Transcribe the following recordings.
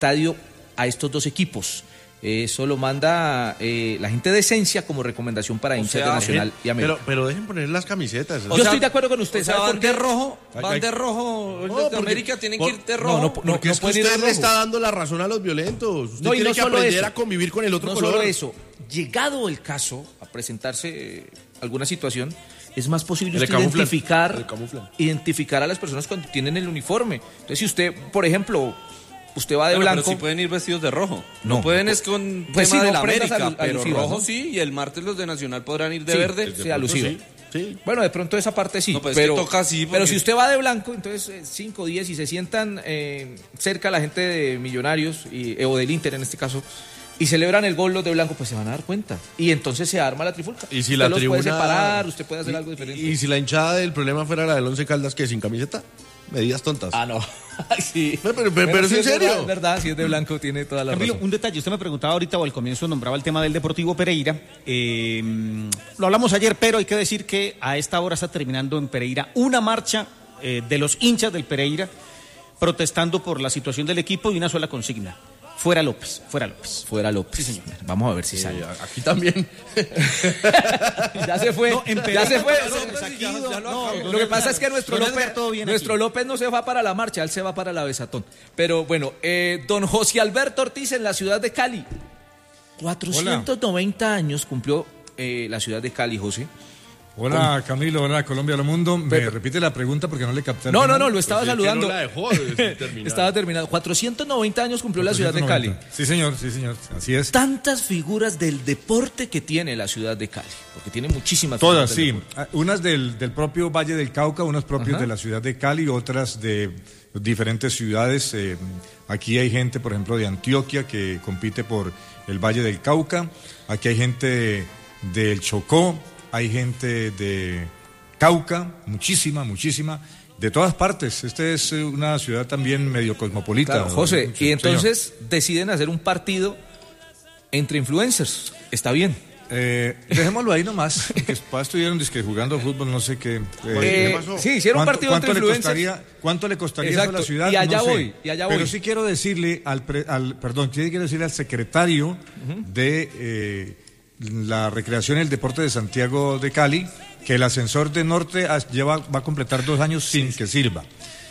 estadio a estos dos equipos. Eso lo manda la gente de Esencia como recomendación para hinchas de Nacional y América. Pero dejen poner las camisetas. Yo estoy de acuerdo con usted. Van de rojo, los de América tienen que ir de rojo. Porque es que usted le está dando la razón a los violentos. Usted tiene que aprender a convivir con el otro color. No solo eso, llegado el caso a presentarse alguna situación, es más posible usted identificar a las personas cuando tienen el uniforme. Entonces, si usted, por ejemplo, usted va de blanco... Pero sí pueden ir vestidos de rojo. No pueden es con tema de la América, pero rojo, ¿no? Sí, y el martes los de Nacional podrán ir de verde. Sí, alusivo. Sí. Bueno, de pronto esa parte sí, pues pero, es que toca así porque... pero si usted va de blanco, entonces 5, 10 y se sientan cerca a la gente de Millonarios o del Inter en este caso, y celebran el gol los de blanco, pues se van a dar cuenta. Y entonces se arma la trifulca. Y si usted la los tribuna... puede separar, usted puede hacer algo diferente. Y si la hinchada del problema fuera la del Once Caldas, ¿qué? ¿Sin camiseta? Medidas tontas. Ah, no. Sí. Pero es en serio. Es verdad, si es de blanco tiene toda la razón. Un detalle, usted me preguntaba ahorita o al comienzo nombraba el tema del Deportivo Pereira. Lo hablamos ayer, pero hay que decir que a esta hora está terminando en Pereira una marcha de los hinchas del Pereira protestando por la situación del equipo y una sola consigna. Fuera López, fuera López. Fuera López. Sí, señor. Vamos a ver si sale. Aquí también. Ya se fue. No, ya se fue. Lo que pasa es que nuestro López no se va para la marcha, él se va para la Besatón. Pero bueno, don José Alberto Ortiz en la ciudad de Cali. 490 años cumplió la ciudad de Cali, José. Hola Camilo, hola Colombia, hola mundo. Me repite la pregunta porque no le capté. No, lo estaba saludando. No la dejó estaba terminando. 490 años cumplió la ciudad de Cali. Sí, señor, así es. Tantas figuras del deporte que tiene la ciudad de Cali, porque tiene muchísimas. Todas, sí. Unas del propio Valle del Cauca, unas propias de la ciudad de Cali, otras de diferentes ciudades. Aquí hay gente, por ejemplo, de Antioquia que compite por el Valle del Cauca. Aquí hay gente del Chocó. Hay gente de Cauca, muchísima, de todas partes. Esta es una ciudad también medio cosmopolita. Claro, José, y entonces deciden hacer un partido entre influencers. Está bien. Dejémoslo ahí nomás, que estuvieron jugando fútbol, no sé qué. ¿Qué pasó? Sí, hicieron un partido entre influencers. ¿Cuánto le costaría eso a la ciudad? Y allá no voy, sé. Pero sí quiero decirle al secretario de... la recreación y el deporte de Santiago de Cali, que el ascensor de Norte va a completar 2 años sin que sirva,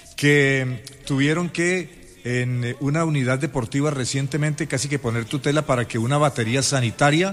que tuvieron que en una unidad deportiva recientemente casi que poner tutela para que una batería sanitaria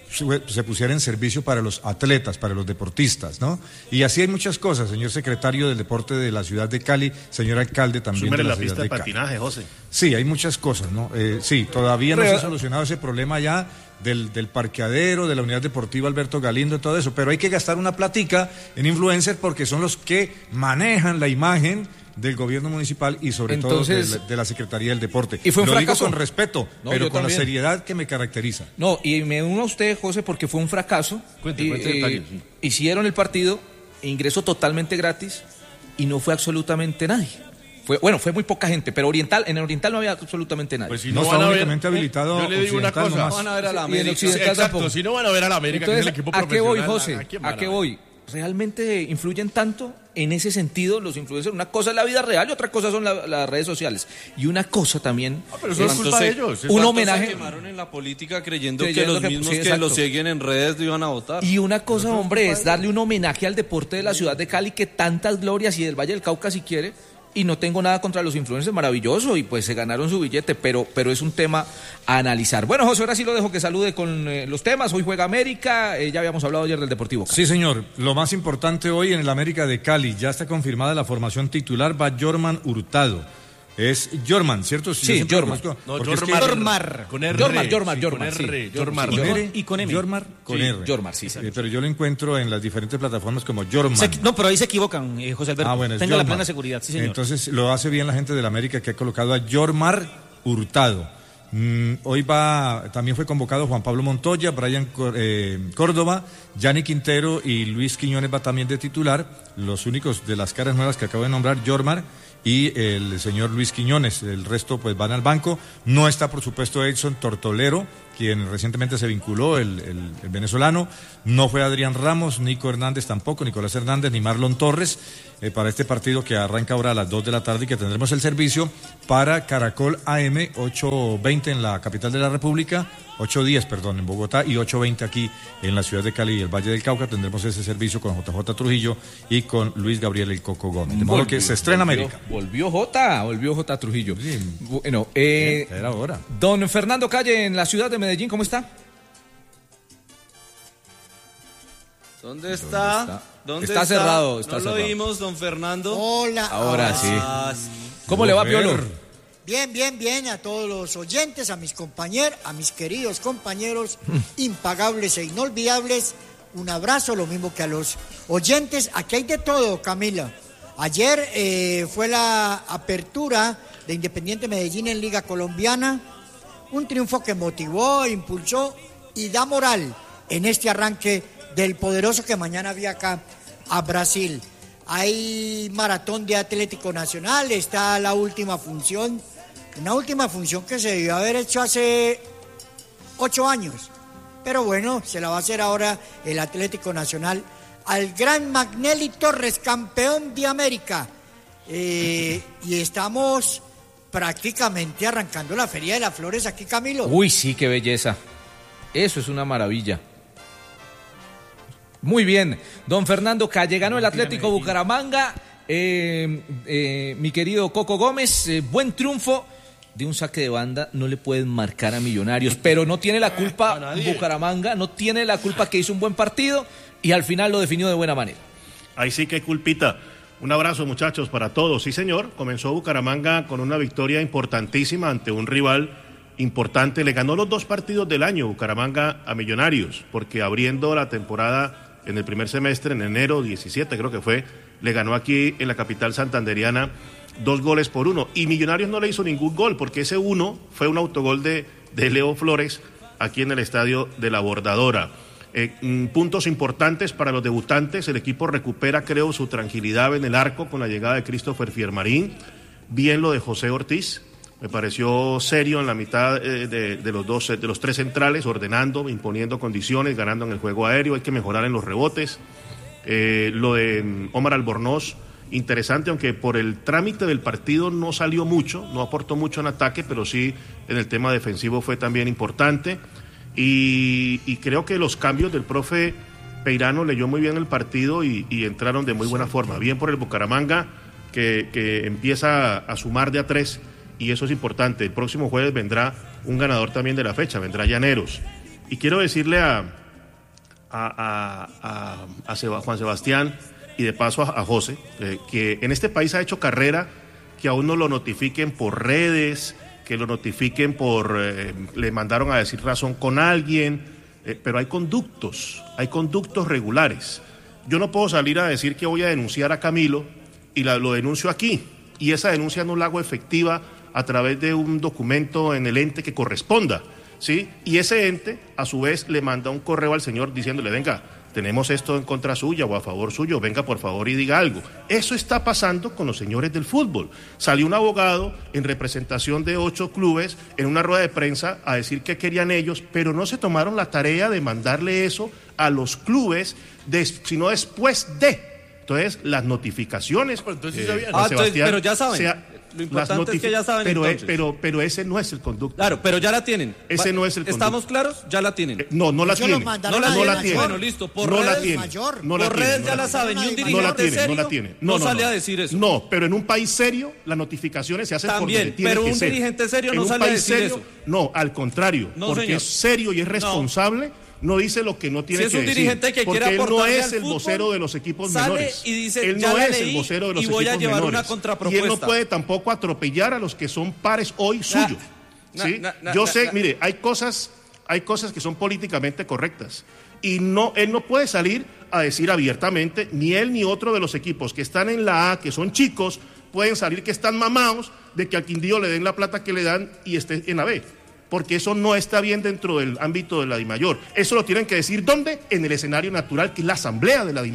se pusiera en servicio para los atletas, para los deportistas, ¿no? Y así hay muchas cosas, señor secretario del deporte de la ciudad de Cali, señor alcalde también de la ciudad de Cali. Pista de patinaje, José. Sí, hay muchas cosas, ¿no? Sí, todavía no se ha solucionado ese problema ya del parqueadero, de la unidad deportiva Alberto Galindo y todo eso, pero hay que gastar una platica en influencers porque son los que manejan la imagen del gobierno municipal y sobre todo de la Secretaría del Deporte. Y fue un fracaso. Lo digo con respeto, pero con la seriedad que me caracteriza. No, y me uno a usted, José, porque fue un fracaso. Cuente detalles. Sí. Hicieron el partido, ingreso totalmente gratis y no fue absolutamente nadie. Fue muy poca gente, pero en Oriental no había absolutamente nadie. Pues si no está únicamente habilitado. Yo le digo una cosa, no van a ver a la América. Exacto, si no van a ver a la América, entonces, que es el equipo ¿a qué voy, profesional? José? ¿A qué voy? ¿Realmente influyen tanto en ese sentido los influencers? Una cosa es la vida real y otra cosa son las redes sociales. Y una cosa también... pero eso es culpa de ellos. Un homenaje... Se quemaron en la política creyendo que los mismos que los siguen en redes lo iban a votar. Y una cosa, hombre, es darle un homenaje al deporte de la ciudad de Cali que tantas glorias y del Valle del Cauca si quiere... Y no tengo nada contra los influencers, maravilloso, y pues se ganaron su billete, pero es un tema a analizar. Bueno, José, ahora sí lo dejo que salude con los temas. Hoy juega América, ya habíamos hablado ayer del Deportivo Cali. Sí, señor. Lo más importante hoy en el América de Cali, ya está confirmada la formación titular, va Jorman Hurtado. Es Jorman, ¿cierto? Sí, Jorman. No, Jormar. Con R. Jormar. Jormar. ¿Con R? Y con M. Jormar con R. Jormar, sí. Pero yo lo encuentro en las diferentes plataformas como Jorman. No, pero ahí se equivocan, José Alberto. Bueno, tenga la plena seguridad, sí, señor. Entonces lo hace bien la gente del América que ha colocado a Jormar Hurtado. Hoy también fue convocado Juan Pablo Montoya, Brian Córdoba, Gianni Quintero y Luis Quiñones va también de titular. Los únicos de las caras nuevas que acabo de nombrar, Jormar y el señor Luis Quiñones. El resto pues van al banco. No está, por supuesto, Edson Tortolero, quien recientemente se vinculó, el venezolano. No fue Adrián Ramos, Nico Hernández tampoco, Nicolás Hernández, ni Marlon Torres, para este partido que arranca ahora a las 2 de la tarde y que tendremos el servicio para Caracol AM, 8:20 en la capital de la República, 8:10, perdón, en Bogotá, y 8:20 aquí en la ciudad de Cali y el Valle del Cauca. Tendremos ese servicio con JJ Trujillo y con Luis Gabriel El Coco Gómez. De modo que se estrena América. Volvió J Trujillo. Sí. Bueno, era hora. Don Fernando Calle en la ciudad de Medellín, ¿cómo está? ¿Dónde está? Está cerrado. No lo vimos, don Fernando. Hola. Ahora sí. ¿Cómo le va, Piolo? Bien, a todos los oyentes, a mis compañeros, a mis queridos compañeros, impagables e inolvidables, un abrazo, lo mismo que a los oyentes. Aquí hay de todo, Camila. Ayer fue la apertura de Independiente Medellín en Liga Colombiana, un triunfo que motivó, impulsó y da moral en este arranque del poderoso que mañana viaja a Brasil. Hay maratón de Atlético Nacional, está la última función, una última función que se debió haber hecho hace 8 años, pero bueno, se la va a hacer ahora el Atlético Nacional al gran Magnelli Torres, campeón de América, y estamos prácticamente arrancando la Feria de las Flores aquí, Camilo. Uy, sí, qué belleza, eso es una maravilla. Muy bien, don Fernando Calle, ganó el Atlético Bucaramanga, mi querido Coco Gómez, buen triunfo, de un saque de banda no le pueden marcar a Millonarios, pero no tiene la culpa Bucaramanga, no tiene la culpa que hizo un buen partido y al final lo definió de buena manera. Ahí sí que hay culpita. Un abrazo, muchachos, para todos. Sí, señor, comenzó Bucaramanga con una victoria importantísima ante un rival importante, le ganó los 2 partidos del año Bucaramanga a Millonarios, porque abriendo la temporada en el primer semestre, en enero 17 creo que fue, le ganó aquí en la capital santanderiana 2-1, y Millonarios no le hizo ningún gol, porque ese 1 fue un autogol de Leo Flores aquí en el estadio de la Bordadora. Puntos importantes para los debutantes, el equipo recupera, creo, su tranquilidad en el arco con la llegada de Christopher Fiermarín, bien lo de José Ortiz, me pareció serio en la mitad de los 3 centrales, ordenando, imponiendo condiciones, ganando en el juego aéreo, hay que mejorar en los rebotes. Lo de Omar Albornoz, interesante, aunque por el trámite del partido no salió mucho, no aportó mucho en ataque, pero sí en el tema defensivo fue también importante. Y creo que los cambios del profe Peirano leyó muy bien el partido y entraron de muy buena forma. Bien por el Bucaramanga, que empieza a sumar de a 3. Y eso es importante. El próximo jueves vendrá un ganador también de la fecha, vendrá Llaneros. Y quiero decirle a Juan Sebastián y de paso a José, que en este país ha hecho carrera que aún no lo notifiquen por redes, que lo notifiquen le mandaron a decir razón con alguien, pero hay conductos regulares. Yo no puedo salir a decir que voy a denunciar a Camilo y lo denuncio aquí, y esa denuncia no la hago efectiva a través de un documento en el ente que corresponda, ¿sí? Y ese ente, a su vez, le manda un correo al señor diciéndole, venga, tenemos esto en contra suya o a favor suyo, venga por favor y diga algo. Eso está pasando con los señores del fútbol. Salió un abogado en representación de 8 clubes en una rueda de prensa a decir qué querían ellos, pero no se tomaron la tarea de mandarle eso a los clubes, sino después de. Entonces, las notificaciones... pero ya saben. Lo importante es que ya saben, pero ese no es el conducto. Claro, pero ya la tienen. Ese no es el conducto. ¿Estamos claros? Ya la tienen. No la tienen. No la tienen. Bueno, listo. Por redes ya la saben. Y un dirigente serio no sale a decir eso. No, pero en un país serio las notificaciones se hacen por donde tienen que ser. Pero un dirigente serio no sale a decir eso. No, al contrario. Porque es serio y es responsable. No dice lo que no tiene que decir. Si es un dirigente que quiere aportarle porque él no es el vocero de los equipos menores. Y dice, él no es el vocero de los equipos menores. Y voy a llevar una contrapropuesta. Y él no puede tampoco atropellar a los que son pares hoy suyos. ¿Sí? Yo sé, mire, hay cosas que son políticamente correctas. Y él no puede salir a decir abiertamente, ni él ni otro de los equipos que están en la A, que son chicos, pueden salir que están mamados de que al Quindío le den la plata que le dan y esté en la B. Porque eso no está bien dentro del ámbito de la DIMAYOR. Eso lo tienen que decir, ¿dónde? En el escenario natural, que es la asamblea de la DIMAYOR.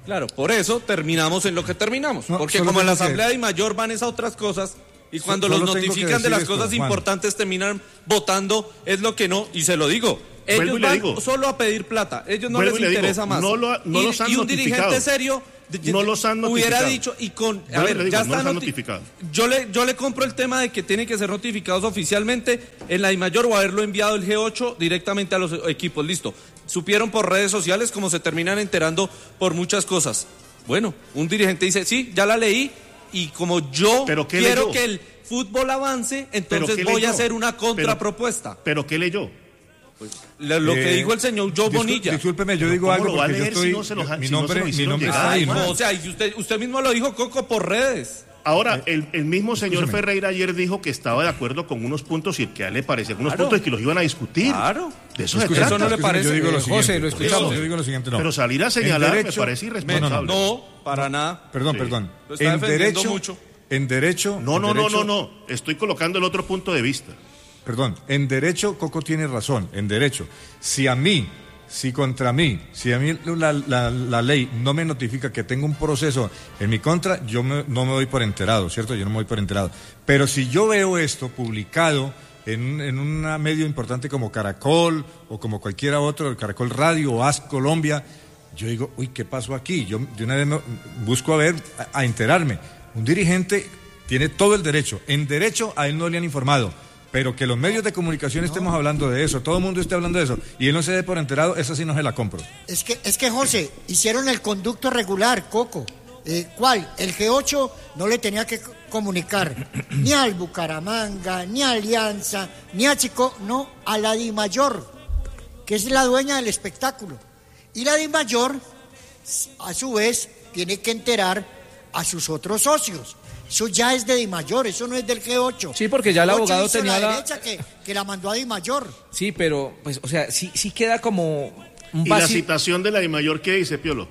Claro, por eso terminamos en lo que terminamos. No, porque como en la Asamblea de Mayor van a otras cosas, y cuando los notifican de las cosas importantes terminan votando, es lo que no, y se lo digo. Ellos van solo a pedir plata, ellos no les interesa más. No los han notificado. Y un dirigente serio no los han notificado. Hubiera dicho, y con, a ver, ya está notificado. Yo le compro el tema de que tienen que ser notificados oficialmente. En la DIMAYOR o haberlo enviado el G8 directamente a los equipos, listo. Supieron por redes sociales como se terminan enterando por muchas cosas. Bueno, un dirigente dice, sí, ya la leí, y como yo quiero que el fútbol avance, entonces voy a hacer una contrapropuesta. ¿Pero qué leyó? Pues, lo que dijo el señor Joe Bonilla. Discúlpeme, yo digo algo porque yo estoy... Mi nombre está ahí, ¿no? O sea, y usted mismo lo dijo, Coco, por redes. Ahora, el mismo señor Ferreira ayer dijo que estaba de acuerdo con unos puntos y que a él le parecían unos puntos y que los iban a discutir. Claro. De eso se trata. Eso no le parece. Yo digo lo siguiente, José, lo escuchamos. Yo digo lo siguiente, no. Pero salir a señalar me parece irresponsable. No, para nada. Perdón. Lo está defendiendo mucho. En derecho... No. Estoy colocando el otro punto de vista. Perdón, en derecho Coco tiene razón, en derecho. Si a mí la ley no me notifica que tengo un proceso en mi contra, no me doy por enterado, ¿cierto? Yo no me doy por enterado. Pero si yo veo esto publicado en un medio importante como Caracol o como cualquiera otro, Caracol Radio o AS Colombia, yo digo, uy, ¿qué pasó aquí? Yo de una vez busco a enterarme. Un dirigente tiene todo el derecho. En derecho a él no le han informado. Pero que los medios de comunicación estemos hablando de eso, todo el mundo esté hablando de eso, y él no se dé por enterado, esa sí no se la compro. Es que José, hicieron el conducto regular, Coco. ¿Cuál? El G8 no le tenía que comunicar ni al Bucaramanga, ni a Alianza, ni a Chico, no, a la DIMAYOR, que es la dueña del espectáculo. Y la DIMAYOR, a su vez, tiene que enterar a sus otros socios. Eso ya es de DIMAYOR, eso no es del G8. Sí, porque ya el abogado tenía la derecha que la mandó a DIMAYOR. Sí, pero, pues, o sea, sí queda como un vacío. ¿Y la citación de la DIMAYOR qué dice, Piolo?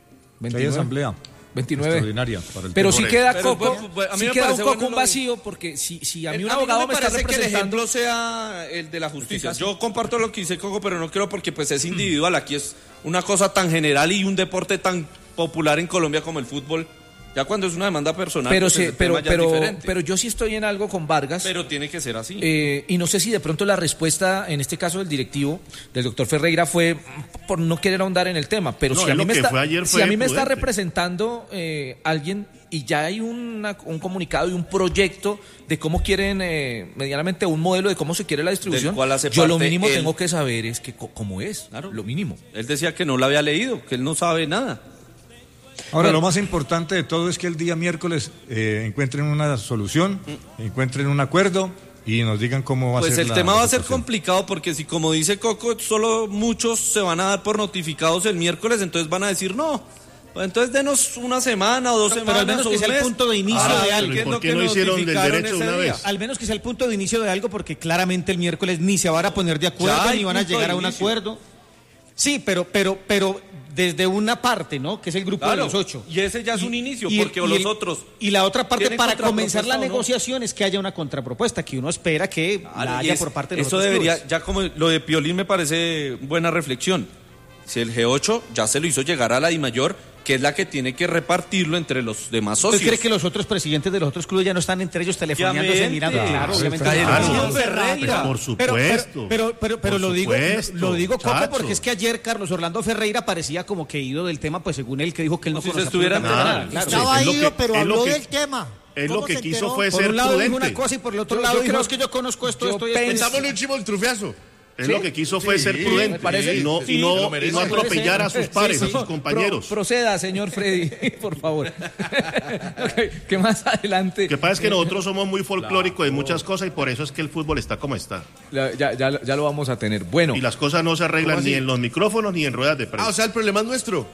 29. Hay asamblea. 29. Extraordinaria para el pero sí queda Coco, a mí sí me queda un bueno poco un vacío, porque si a mí un a abogado mí me está parece que el representando... ejemplo sea el de la justicia. Yo comparto lo que dice Coco, pero no creo porque pues es individual. Aquí es una cosa tan general y un deporte tan popular en Colombia como el fútbol. Ya cuando es una demanda personal, pero pues sí, pero yo sí estoy en algo con Vargas. Pero tiene que ser así. Y no sé si de pronto la respuesta, en este caso del directivo, del doctor Ferreira, fue por no querer ahondar en el tema. Pero si a mí me está representando alguien y ya hay un comunicado y un proyecto de cómo quieren, medianamente un modelo de cómo se quiere la distribución, yo lo mínimo tengo que saber es que cómo es, claro, lo mínimo. Él decía que no lo había leído, que él no sabe nada. Ahora, lo más importante de todo es que el día miércoles encuentren una solución, encuentren un acuerdo y nos digan cómo va a ser. Pues el tema va a ser complicado porque si, como dice Coco, solo muchos se van a dar por notificados el miércoles, entonces van a decir no. Pues entonces denos una semana o 2 semanas. Pero al menos que sea el punto de inicio de algo. ¿Por qué no hicieron del derecho una vez? Al menos que sea el punto de inicio de algo, porque claramente el miércoles ni se van a poner de acuerdo ni van a llegar a un acuerdo. Sí, pero desde una parte, ¿no? Que es el grupo de los 8. Y ese ya es un inicio, porque los otros... Y la otra parte para comenzar la negociación es que haya una contrapropuesta, que uno espera que la haya por parte de los otros debería, clubes. ya como lo de Piolín me parece buena reflexión. Si el G8 ya se lo hizo llegar a la DIMAYOR, que es la que tiene que repartirlo entre los demás socios. ¿Usted cree que los otros presidentes de los otros clubes ya no están entre ellos telefoneándose, mirando? Claro, obviamente. Ferreira. Por supuesto. Pero lo digo Coco, porque es que ayer Carlos Orlando Ferreira parecía como que ido del tema, pues según él, que dijo que él no conocía absolutamente nada. Claro. Estaba ido, pero habló del tema. Él lo que quiso fue ser prudente. Por un lado dijo una cosa y por el otro lado dijo, es que yo conozco esto. Pensámosle un chivo el trufiazo. Él lo que quiso fue ser prudente y no atropellar a sus pares, a sus compañeros. Proceda, señor Freddy, por favor. ¿Qué más adelante? Lo que pasa es que nosotros somos muy folclóricos de muchas cosas y por eso es que el fútbol está como está. Ya lo vamos a tener. Bueno. Y las cosas no se arreglan ni en los micrófonos ni en ruedas de prensa. O sea, el problema es nuestro.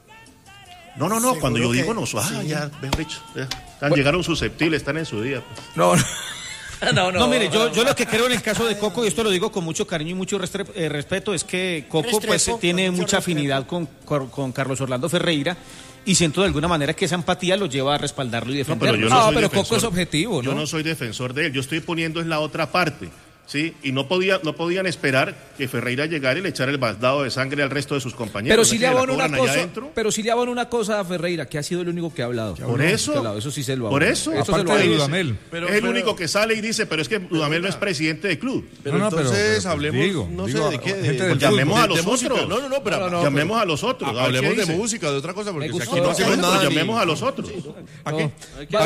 No, cuando yo digo no, ya, Rich, llegaron susceptibles, están en su día. Pues. No, mire, yo lo que creo en el caso de Coco, y esto lo digo con mucho cariño y mucho respeto, es que Coco pues tiene mucha afinidad con Carlos Orlando Ferreira y siento de alguna manera que esa empatía lo lleva a respaldarlo y defenderlo. Pero Coco es objetivo, ¿no? Yo no soy defensor de él, yo estoy poniendo en la otra parte. Sí, y no podían esperar que Ferreira llegara y le echara el baldado de sangre al resto de sus compañeros. Pero sí le abono una cosa a Ferreira, que ha sido el único que ha hablado. Por eso. Eso sí se lo Por eso. Aparte de Dudamel. Es el único que sale y dice, pero es que Dudamel no es presidente del club. Pero entonces hablemos, no sé de qué. Llamemos a los otros. No, llamemos a los otros. Hablemos de música, de otra cosa, porque si aquí no hacemos nada. Llamemos a los otros. ¿A qué?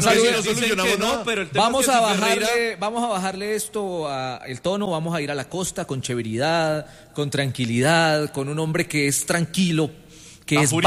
Vamos a bajarle esto el tono, vamos a ir a la costa con chéveridad, con tranquilidad, con un hombre que es tranquilo, que es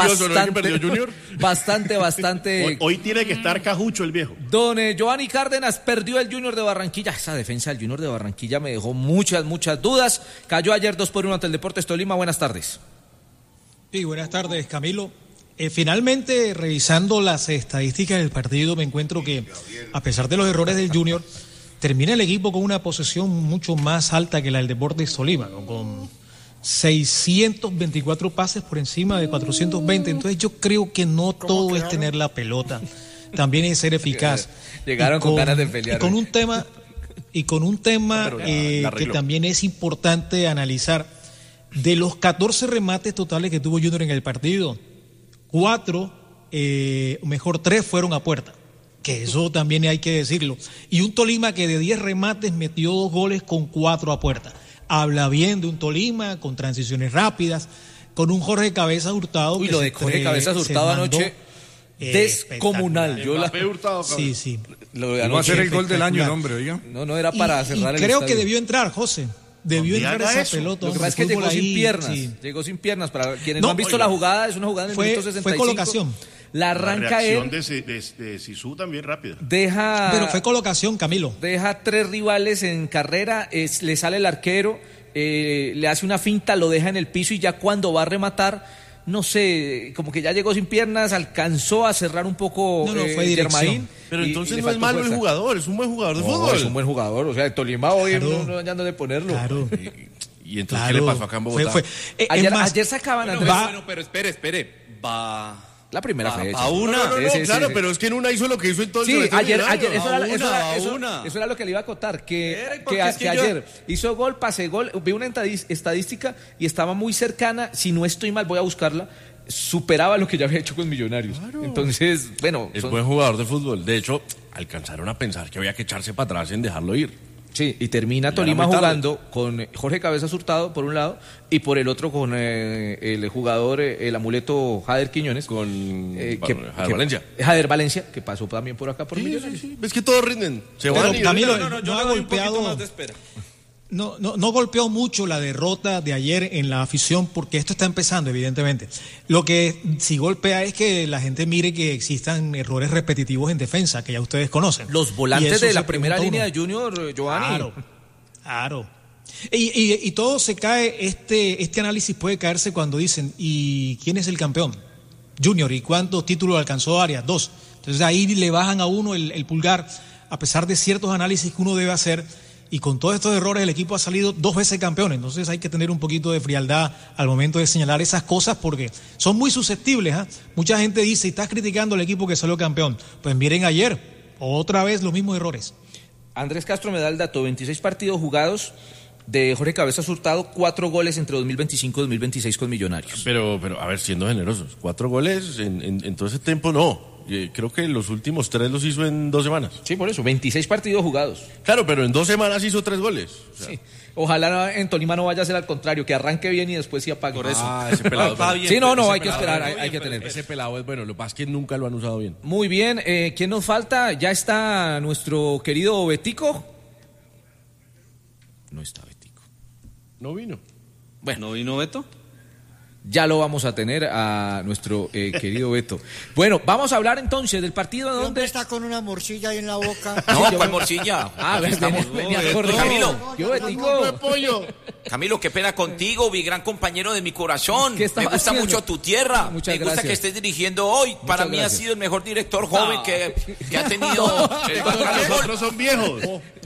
bastante. Hoy tiene que estar cajucho el viejo. Don Giovanni Cárdenas, perdió el Junior de Barranquilla. Esa defensa del Junior de Barranquilla me dejó muchas dudas. Cayó ayer 2-1 ante el Deportes Tolima. Buenas tardes. Sí, buenas tardes, Camilo. Finalmente, revisando las estadísticas del partido, me encuentro que, a pesar de los errores del Junior, termina el equipo con una posesión mucho más alta que la del Deportes Tolima, ¿no? Con 624 pases por encima de 420. Entonces yo creo que no todo es tener la pelota, también es ser eficaz. Llegaron con ganas de pelear. Y con un tema que también es importante analizar. De los 14 remates totales que tuvo Junior en el partido, 3 fueron a puerta. Que eso también hay que decirlo. Y un Tolima que de 10 remates metió 2 goles con 4 a puerta. Habla bien de un Tolima con transiciones rápidas, con un Jorge Cabezas Hurtado. Uy, lo de Jorge Cabezas Hurtado anoche, descomunal. Hurtado, sí. Lo de anoche, va a ser el gol del año, hombre, oiga. No era para cerrar el creo estadio. Que debió entrar, José. Debió entrar esa pelota. Lo que pasa es que llegó sin piernas. Sí. Llegó sin piernas. Para quienes no han visto la jugada, es una jugada en el minuto 65. Fue colocación. La reacción de Sisu también rápida. Pero fue colocación, Camilo. Deja 3 rivales en carrera, le sale el arquero, le hace una finta, lo deja en el piso y ya cuando va a rematar, no sé, como que ya llegó sin piernas, alcanzó a cerrar un poco fue Germain. Pero entonces no es malo el jugador, es un buen jugador de fútbol. Es un buen jugador, o sea, el Tolima hoy no andando de ponerlo. Claro. ¿Y entonces qué le pasó acá en Bogotá? Ayer sacaban a Andrés. Bueno, pero espere. Va... La primera fecha. A una. Claro, pero es que en una hizo lo que hizo en todo el Sí, ayer eso era lo que le iba a contar, que ayer hizo gol, pase gol, vi una estadística y estaba muy cercana, si no estoy mal, voy a buscarla, superaba lo que ya había hecho con Millonarios. Claro. Entonces, bueno. Es buen jugador de fútbol. De hecho, alcanzaron a pensar que había que echarse para atrás en dejarlo ir. Sí, y termina Tolima jugando con Jorge Cabezas Hurtado por un lado y por el otro con el jugador, el amuleto Jader Quiñones. Con Valencia. Jader Valencia, que pasó también por acá por Millonarios. Sí. ¿Ves que todos rinden? Camilo, no ha golpeado... No golpeó mucho la derrota de ayer en la afición porque esto está empezando, evidentemente. Lo que sí golpea es que la gente mire que existan errores repetitivos en defensa, que ya ustedes conocen. Los volantes de la primera línea de Junior, Giovanni. Claro. Y todo se cae, este análisis puede caerse cuando dicen, ¿y quién es el campeón? Junior, ¿y cuántos títulos alcanzó Arias? 2. Entonces ahí le bajan a uno el pulgar, a pesar de ciertos análisis que uno debe hacer. Y con todos estos errores el equipo ha salido 2 veces campeón, entonces hay que tener un poquito de frialdad al momento de señalar esas cosas porque son muy susceptibles. Mucha gente dice, estás criticando al equipo que salió campeón. Pues miren ayer, otra vez los mismos errores. Andrés Castro me da el dato, 26 partidos jugados de Jorge Cabezas Hurtado, 4 goles entre 2025 y 2026 con Millonarios. Pero a ver, siendo generosos, 4 goles en todo ese tiempo no. Creo que los últimos 3 los hizo en 2 semanas. Sí, por eso, 26 partidos jugados. Claro, pero en 2 semanas hizo 3 goles. O sea. Sí. Ojalá en Tolima no vaya a ser al contrario, que arranque bien y después sí apague. Por eso. Ese pelado. Sí, hay que esperar, hay que tener. Ese pelado es bueno, lo que pasa es que nunca lo han usado bien. Muy bien, ¿quién nos falta? ¿Ya está nuestro querido Betico? No está Betico. No vino. Bueno. ¿No vino Beto? Ya lo vamos a tener a nuestro querido Beto. Bueno, vamos a hablar entonces del partido donde... ¿Dónde está con una morcilla ahí en la boca? No, ¿cuál morcilla? Camilo, qué pena contigo, mi gran compañero de mi corazón. Me gusta haciendo? Mucho tu tierra. Muchas Me gusta gracias. que estés dirigiendo hoy. Para mí ha sido el mejor director joven que ha tenido. Los otros son viejos.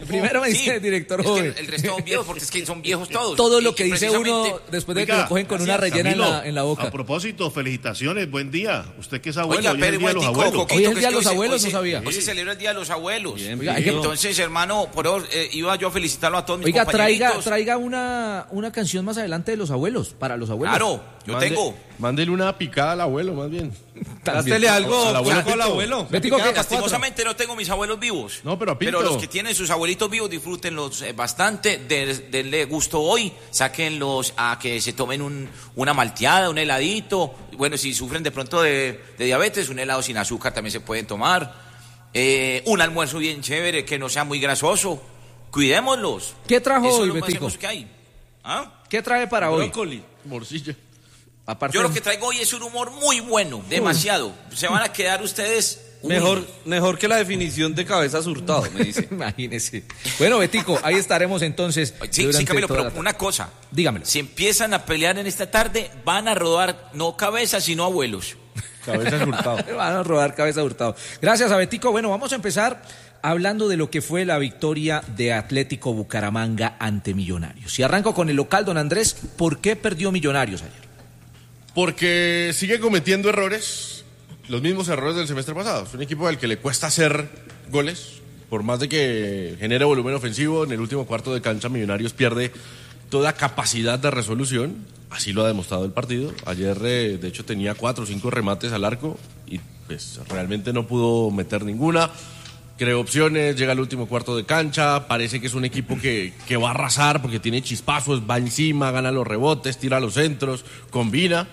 Primero me dice el director joven. El resto son viejos, porque es que son viejos todos. Todo lo que dice uno después de que lo cogen con una rellena en la boca. A propósito, felicitaciones, buen día. Usted que es abuelo, Oiga, hoy es el día de los abuelos. Hoy es el día de los abuelos, no sabía. Hoy se celebra el día de los abuelos. Bien, oiga, entonces, hermano, iba yo a felicitarlo a todos mis compañeritos. Traiga una canción más adelante de los abuelos, para los abuelos. Claro, yo tengo. Mándele una picada al abuelo, más bien. Dásele algo al abuelo. Lastimosamente no tengo mis abuelos vivos. No, pero los que tienen sus abuelitos vivos, disfrútenlos bastante, denle gusto hoy, sáquenlos a que se tomen una malteada, un heladito. Bueno, si sufren de pronto de diabetes, un helado sin azúcar también se pueden tomar. Un almuerzo bien chévere, que no sea muy grasoso. Cuidémoslos. ¿Qué trajo hoy, Betico? Que hay. ¿Ah? ¿Qué trae para brócoli, morcilla. Yo lo que traigo hoy es un humor muy bueno, demasiado. Se van a quedar ustedes... Mejor que la definición de Cabezas Hurtado, me dice. Imagínese. Bueno, Betico, ahí estaremos entonces. Sí, Camilo, pero una cosa. Dígamelo. Si empiezan a pelear en esta tarde, van a rodar no cabezas, sino abuelos. Cabezas Hurtado. Van a rodar Cabezas Hurtado. Gracias a Betico. Bueno, vamos a empezar hablando de lo que fue la victoria de Atlético Bucaramanga ante Millonarios. Y arranco con el local, don Andrés. ¿Por qué perdió Millonarios ayer? Porque sigue cometiendo errores, los mismos errores del semestre pasado. Es un equipo al que le cuesta hacer goles, por más de que genere volumen ofensivo. En el último cuarto de cancha, Millonarios pierde toda capacidad de resolución. Así lo ha demostrado el partido. Ayer, de hecho, tenía 4 o 5 remates al arco y pues realmente no pudo meter ninguna. Creó opciones, llega al último cuarto de cancha, parece que es un equipo que va a arrasar porque tiene chispazos, va encima, gana los rebotes, tira los centros, combina.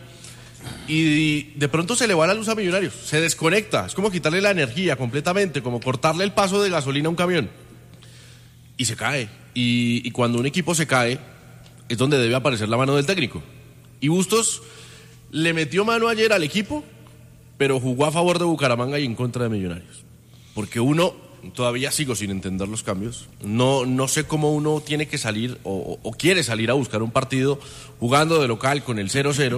Y de pronto se le va la luz a Millonarios, se desconecta, es como quitarle la energía completamente, como cortarle el paso de gasolina a un camión. Y se cae. Y cuando un equipo se cae, es donde debe aparecer la mano del técnico. Y Bustos le metió mano ayer al equipo, pero jugó a favor de Bucaramanga y en contra de Millonarios. Porque uno, todavía sigo sin entender los cambios, no sé cómo uno tiene que salir o quiere salir a buscar un partido jugando de local con el 0-0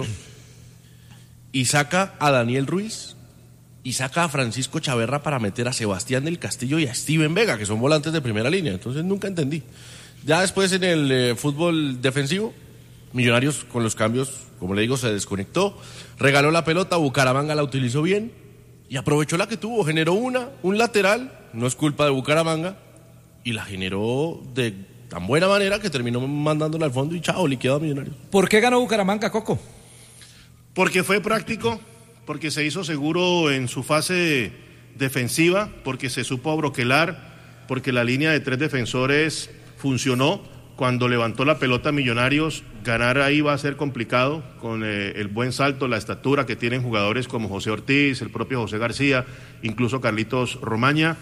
y saca a Daniel Ruiz y saca a Francisco Chaverra para meter a Sebastián del Castillo y a Steven Vega, que son volantes de primera línea. Entonces nunca entendí. Ya después en el fútbol defensivo, Millonarios con los cambios, como le digo, se desconectó, regaló la pelota, Bucaramanga la utilizó bien y aprovechó la que tuvo, generó un lateral, no es culpa de Bucaramanga, y la generó de tan buena manera que terminó mandándola al fondo y chao, liquidado a Millonarios. ¿Por qué ganó Bucaramanga, Coco? Porque fue práctico, porque se hizo seguro en su fase defensiva, porque se supo abroquelar, porque la línea de 3 defensores funcionó. Cuando levantó la pelota Millonarios, ganar ahí va a ser complicado, con el buen salto, la estatura que tienen jugadores como José Ortiz, el propio José García, incluso Carlitos Romaña,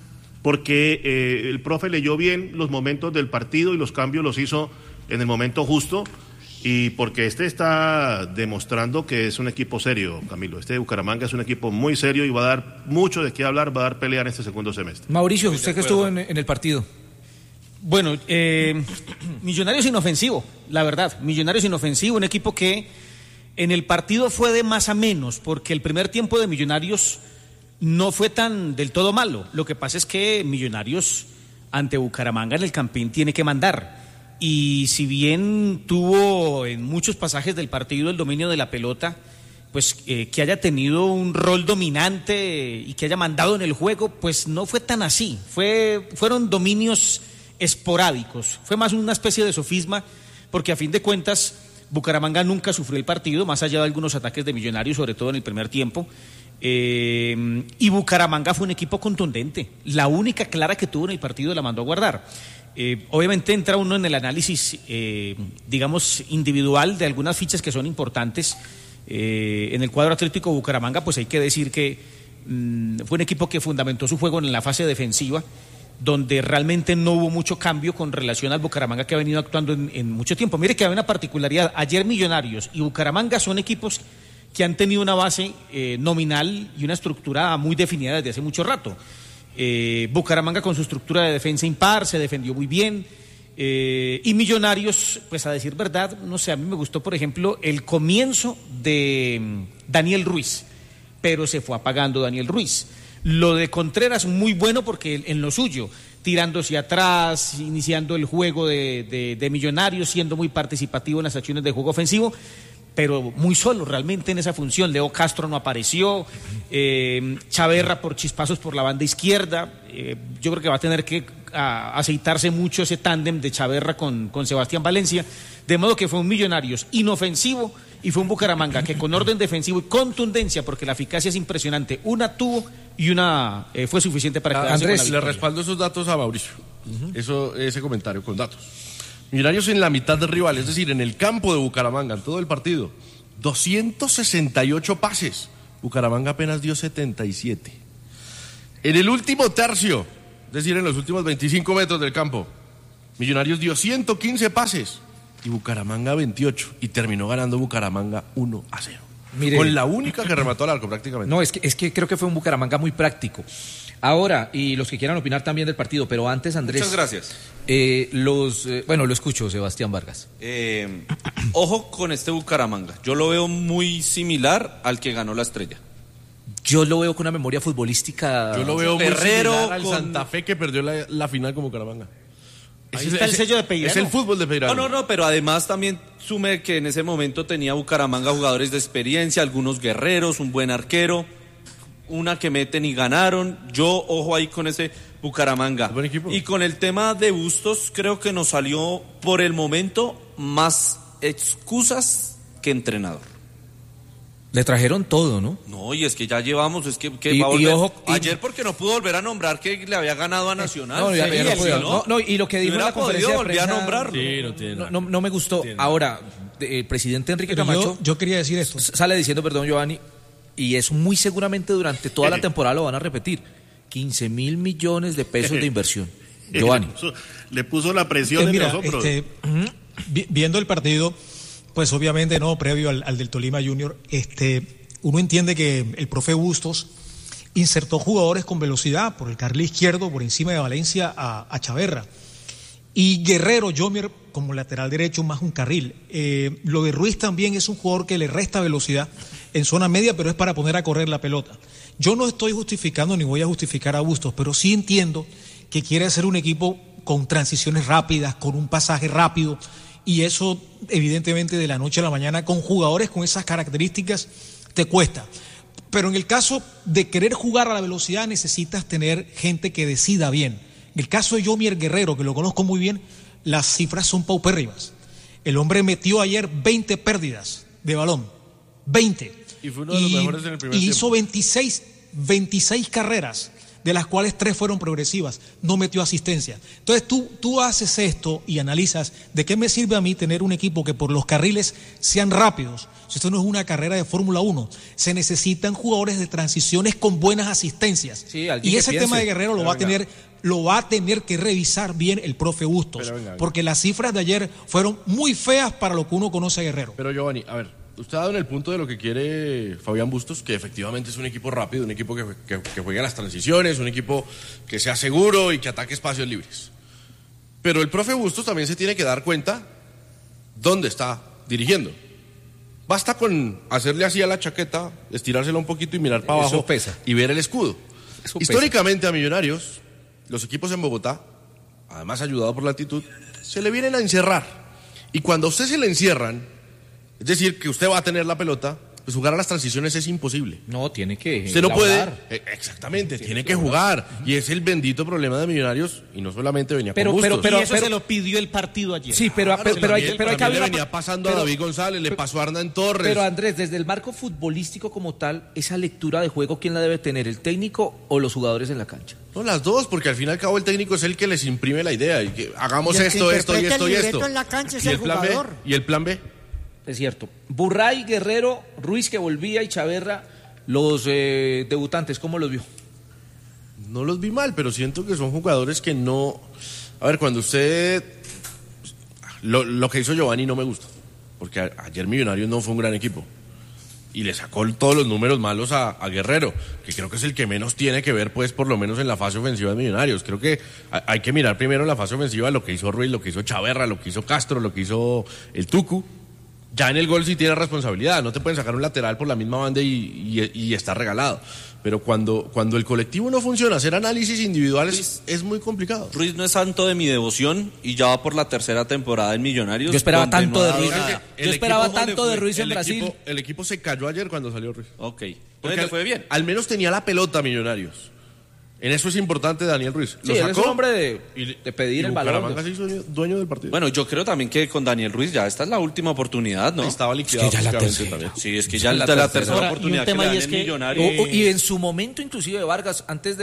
porque el profe leyó bien los momentos del partido y los cambios los hizo en el momento justo. Y porque está demostrando que es un equipo serio, Camilo. Este de Bucaramanga es un equipo muy serio y va a dar mucho de qué hablar, va a dar pelea en este segundo semestre. Mauricio, usted que estuvo en el partido. Bueno, Millonarios inofensivo, la verdad. Millonarios inofensivo, un equipo que en el partido fue de más a menos, porque el primer tiempo de Millonarios no fue tan del todo malo. Lo que pasa es que Millonarios ante Bucaramanga en el Campín tiene que mandar. Y si bien tuvo en muchos pasajes del partido el dominio de la pelota, pues que haya tenido un rol dominante y que haya mandado en el juego, pues no fue tan así. Fueron dominios esporádicos, fue más una especie de sofisma, porque a fin de cuentas Bucaramanga nunca sufrió el partido, más allá de algunos ataques de Millonarios, sobre todo en el primer tiempo. Y Bucaramanga fue un equipo contundente, la única clara que tuvo en el partido la mandó a guardar. Obviamente entra uno en el análisis, digamos, individual de algunas fichas que son importantes. En el cuadro Atlético Bucaramanga, pues hay que decir que fue un equipo que fundamentó su juego en la fase defensiva, donde realmente no hubo mucho cambio con relación al Bucaramanga que ha venido actuando en mucho tiempo. Mire que hay una particularidad, ayer Millonarios y Bucaramanga son equipos que han tenido una base nominal y una estructura muy definida desde hace mucho rato. Bucaramanga con su estructura de defensa impar se defendió muy bien, y Millonarios, pues a decir verdad, no sé, a mí me gustó por ejemplo el comienzo de Daniel Ruiz, pero se fue apagando Daniel Ruiz. Lo de Contreras muy bueno porque en lo suyo, tirando hacia atrás, iniciando el juego de Millonarios, siendo muy participativo en las acciones de juego ofensivo, pero muy solo realmente en esa función. Leo Castro no apareció, Chaverra por chispazos por la banda izquierda. Yo creo que va a tener que aceitarse mucho ese tándem de Chaverra con Sebastián Valencia, de modo que fue un Millonarios inofensivo y fue un Bucaramanga que con orden defensivo y contundencia, porque la eficacia es impresionante, una tuvo y una fue suficiente para quedarse Andrés, con la le respaldo esos datos a Mauricio. Ese comentario con datos. Millonarios en la mitad del rival, es decir, en el campo de Bucaramanga, en todo el partido, 268 pases. Bucaramanga apenas dio 77. En el último tercio, es decir, en los últimos 25 metros del campo, Millonarios dio 115 pases y Bucaramanga 28. Y terminó ganando Bucaramanga 1-0. Mire, con la única que remató al arco prácticamente. No, es que creo que fue un Bucaramanga muy práctico. Ahora, y los que quieran opinar también del partido, pero antes, Andrés... Muchas gracias. Bueno, lo escucho, Sebastián Vargas. Ojo con este Bucaramanga. Yo lo veo muy similar al que ganó la Estrella. Yo lo veo con una memoria futbolística... Yo lo veo muy Guerrero similar al con... Santa Fe que perdió la final con Bucaramanga. Ahí está el sello de Peirano. Es el fútbol de Peirano. No, pero además también sume que en ese momento tenía Bucaramanga jugadores de experiencia, algunos guerreros, un buen arquero, una que meten y ganaron. Yo, ojo ahí con ese Bucaramanga. Buen equipo. Y con el tema de Bustos, creo que nos salió por el momento más excusas que entrenador. Le trajeron todo, ¿no? No, y es que ya llevamos, es que Y- va a volver. y ojo, y- Ayer porque no pudo volver a nombrar que le había ganado a Nacional. No, ya no podía. No, y lo que dijo en la conferencia de volver a prensa... nombrarlo. Sí, no tiene nada. No me gustó. Ahora, el presidente Enrique Pero Camacho yo quería decir esto. sale diciendo, perdón, Giovanni, y eso muy seguramente durante toda la temporada lo van a repetir, 15.000 millones de pesos de inversión. Giovanni. Le puso la presión en Mira, nosotros. viendo el partido, pues obviamente no, previo al del Tolima Junior, uno entiende que el profe Bustos insertó jugadores con velocidad por el carril izquierdo, por encima de Valencia a Chaverra. Y Guerrero, Jomier, como lateral derecho, más un carril. Lo de Ruiz también es un jugador que le resta velocidad en zona media, pero es para poner a correr la pelota. Yo no estoy justificando ni voy a justificar a Bustos, pero sí entiendo que quiere hacer un equipo con transiciones rápidas, con un pasaje rápido, y eso evidentemente de la noche a la mañana con jugadores con esas características te cuesta. Pero en el caso de querer jugar a la velocidad necesitas tener gente que decida bien. En el caso de Jomier Guerrero, que lo conozco muy bien, las cifras son paupérrimas. El hombre metió ayer 20 pérdidas de balón, 20. Y fue uno de los mejores en el primer tiempo. Hizo 26 carreras, de las cuales 3 fueron progresivas, no metió asistencia. Entonces tú haces esto y analizas de qué me sirve a mí tener un equipo que por los carriles sean rápidos. Si esto no es una carrera de Fórmula 1, se necesitan jugadores de transiciones con buenas asistencias. Sí, alguien y que ese piense. tema de Guerrero lo va a tener que revisar bien el profe Bustos, porque las cifras de ayer fueron muy feas para lo que uno conoce a Guerrero. Pero Giovanni, a ver, usted ha dado en el punto de lo que quiere Fabián Bustos, que efectivamente es un equipo rápido, un equipo que juegue a las transiciones, un equipo que sea seguro y que ataque espacios libres. Pero el profe Bustos también se tiene que dar cuenta dónde está dirigiendo. Basta con hacerle así a la chaqueta, estirársela un poquito y mirar para Eso abajo pesa. y ver el escudo. Eso Históricamente a Millonarios, los equipos en Bogotá, además ayudado por la altitud, se le vienen a encerrar. Y cuando a usted se le encierran, es decir, que usted va a tener la pelota, pues jugar a las transiciones es imposible. No, tiene que... Usted no puede... elaborar. Exactamente, tiene que jugar. Y es el bendito problema de Millonarios, y no solamente venía con Bustos. Y eso se lo pidió el partido ayer. Sí, pero hay que También haber le una- venía pasando pero- a David González, le pasó a Hernán Torres. Pero Andrés, desde el marco futbolístico como tal, esa lectura de juego, ¿quién la debe tener? ¿El técnico o los jugadores en la cancha? No, las dos, porque al fin y al cabo el técnico es el que les imprime la idea. Y que hagamos Y el que esto y interpreta esto el y libreto esto. en la cancha es ¿Y el el plan B? jugador. ¿Y el plan B? Es cierto. Burray, Guerrero, Ruiz que volvía y Chaverra, los debutantes, ¿cómo los vio? No los vi mal, pero siento que son jugadores que no... A ver, cuando usted... Lo que hizo Giovanni no me gusta, porque ayer Millonarios no fue un gran equipo. Y le sacó todos los números malos a Guerrero, que creo que es el que menos tiene que ver, pues, por lo menos en la fase ofensiva de Millonarios. Creo que hay que mirar primero en la fase ofensiva lo que hizo Ruiz, lo que hizo Chaverra, lo que hizo Castro, lo que hizo el Tucu. Ya en el gol sí tiene responsabilidad, no te pueden sacar un lateral por la misma banda y está regalado. Pero cuando el colectivo no funciona, hacer análisis individuales es muy complicado. Ruiz no es santo de mi devoción y ya va por la tercera temporada en Millonarios. Yo esperaba tanto de Ruiz. Yo esperaba tanto de Ruiz en Brasil. El equipo se cayó ayer cuando salió Ruiz. Ok. Porque le fue bien. Al menos tenía la pelota Millonarios. En eso es importante Daniel Ruiz. Sí, él es un hombre de pedir el balón. Bucaramanga se hizo dueño del partido. Bueno, yo creo también que con Daniel Ruiz ya esta es la última oportunidad, ¿no? Estaba liquidado. Es que ya la tercera. También. Sí, es que ya la tercera oportunidad que le dan en Millonarios. Y en su momento, inclusive, Vargas, antes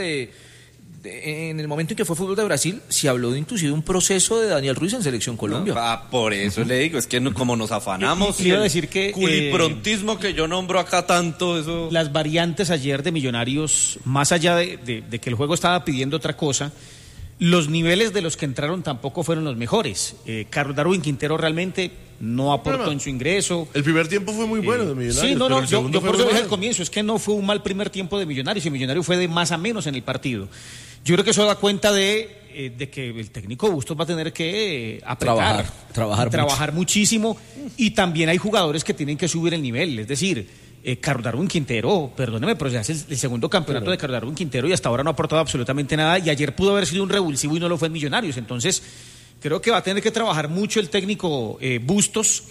en el momento en que fue fútbol de Brasil, se habló de inclusive un proceso de Daniel Ruiz en Selección Colombia. Por eso le digo, es que como nos afanamos. Quiero decir que culiprontismo que yo nombro acá tanto, eso. Las variantes ayer de Millonarios, más allá de que el juego estaba pidiendo otra cosa, los niveles de los que entraron tampoco fueron los mejores. Carlos Darwin Quintero realmente no aportó en su ingreso. El primer tiempo fue muy bueno de Millonarios. Sí, yo por eso dije al comienzo, es que no fue un mal primer tiempo de Millonarios, y Millonarios fue de más a menos en el partido. Yo creo que eso da cuenta de que el técnico Bustos va a tener que apretar, trabajar muchísimo, y también hay jugadores que tienen que subir el nivel, es decir, Carlos Darwin Quintero, perdóneme, pero ya es el segundo campeonato de Carlos Darwin Quintero y hasta ahora no ha aportado absolutamente nada, y ayer pudo haber sido un revulsivo y no lo fue en Millonarios. Entonces creo que va a tener que trabajar mucho el técnico Bustos,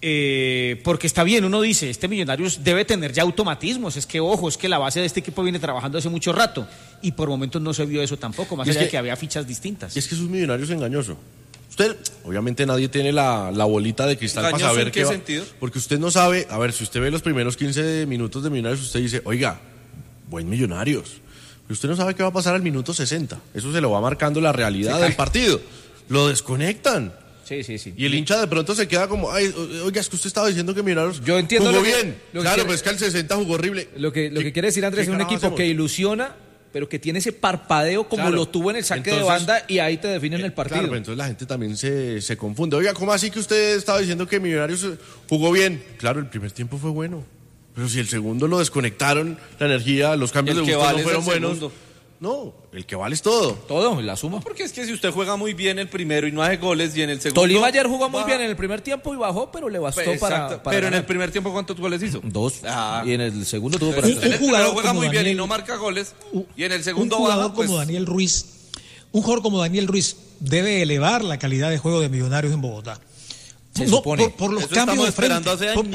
porque está bien, uno dice, este Millonarios debe tener ya automatismos, es que la base de este equipo viene trabajando hace mucho rato, y por momentos no se vio eso tampoco, más allá de que había fichas distintas. Y es que es un Millonarios engañoso. Usted, obviamente nadie tiene la bolita de cristal para saber qué sentido. Porque usted no sabe, a ver, si usted ve los primeros 15 minutos de Millonarios, usted dice, oiga, buen Millonarios. Pero usted no sabe qué va a pasar al minuto 60. Eso se lo va marcando la realidad del partido. Lo desconectan. Sí. Y el hincha de pronto se queda como, ay, oiga, es que usted estaba diciendo que Millonarios jugó bien. Claro, pero es que al 60 jugó horrible. Lo que quiere decir, Andrés, es un equipo que ilusiona, pero que tiene ese parpadeo como lo tuvo en el saque de banda, y ahí te definen el partido. Claro, pero entonces la gente también se confunde. Oiga, ¿cómo así que usted estaba diciendo que Millonarios jugó bien? Claro, el primer tiempo fue bueno. Pero si el segundo lo desconectaron, la energía, los cambios de Bustos no fueron buenos. Segundo. No, el que vale es todo. Todo, la suma. Porque es que si usted juega muy bien el primero y no hace goles, y en el segundo... Tolima ayer jugó muy bien en el primer tiempo y bajó, pero le bastó para pero ganar. En el primer tiempo, ¿cuántos goles hizo? 2. Y en el segundo tuvo para... Un jugador juega muy bien y no marca goles, y en el segundo un jugador baja, pues... como Daniel Ruiz, un jugador como Daniel Ruiz debe elevar la calidad de juego de Millonarios en Bogotá. Se supone. Por los Eso cambios de frente, hace años,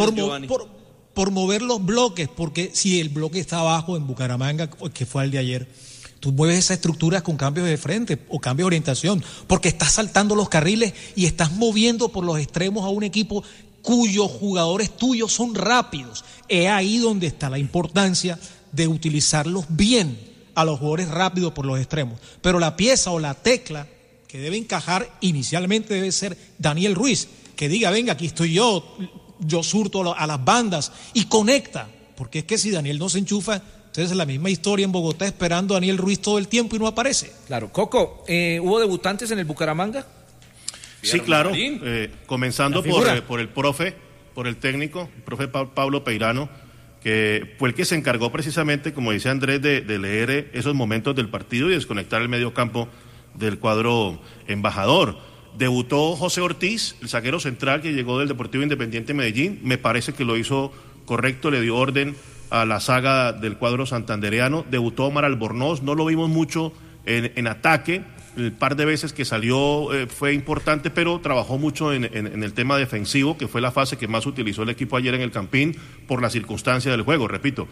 por mover los bloques, porque si el bloque está abajo en Bucaramanga, que fue el de ayer, tú mueves esas estructuras con cambios de frente o cambios de orientación, porque estás saltando los carriles y estás moviendo por los extremos a un equipo cuyos jugadores tuyos son rápidos. Es ahí donde está la importancia de utilizarlos bien a los jugadores rápidos por los extremos. Pero la pieza o la tecla que debe encajar inicialmente debe ser Daniel Ruiz, que diga, venga, aquí estoy yo surto a las bandas y conecta, porque es que si Daniel no se enchufa, entonces es la misma historia en Bogotá esperando a Daniel Ruiz todo el tiempo y no aparece. Claro. Coco, ¿hubo debutantes en el Bucaramanga? Sí, claro. Comenzando por el profe, por el técnico, el profe Pablo Peirano, que fue el que se encargó precisamente, como dice Andrés, de leer esos momentos del partido y desconectar el medio campo del cuadro embajador. Debutó José Ortiz, el zaguero central que llegó del Deportivo Independiente Medellín. Me parece que lo hizo correcto, le dio orden a la saga del cuadro santandereano. Debutó Omar Albornoz, no lo vimos mucho en ataque, el par de veces que salió fue importante, pero trabajó mucho en el tema defensivo, que fue la fase que más utilizó el equipo ayer en el Campín por la circunstancia del juego, repito.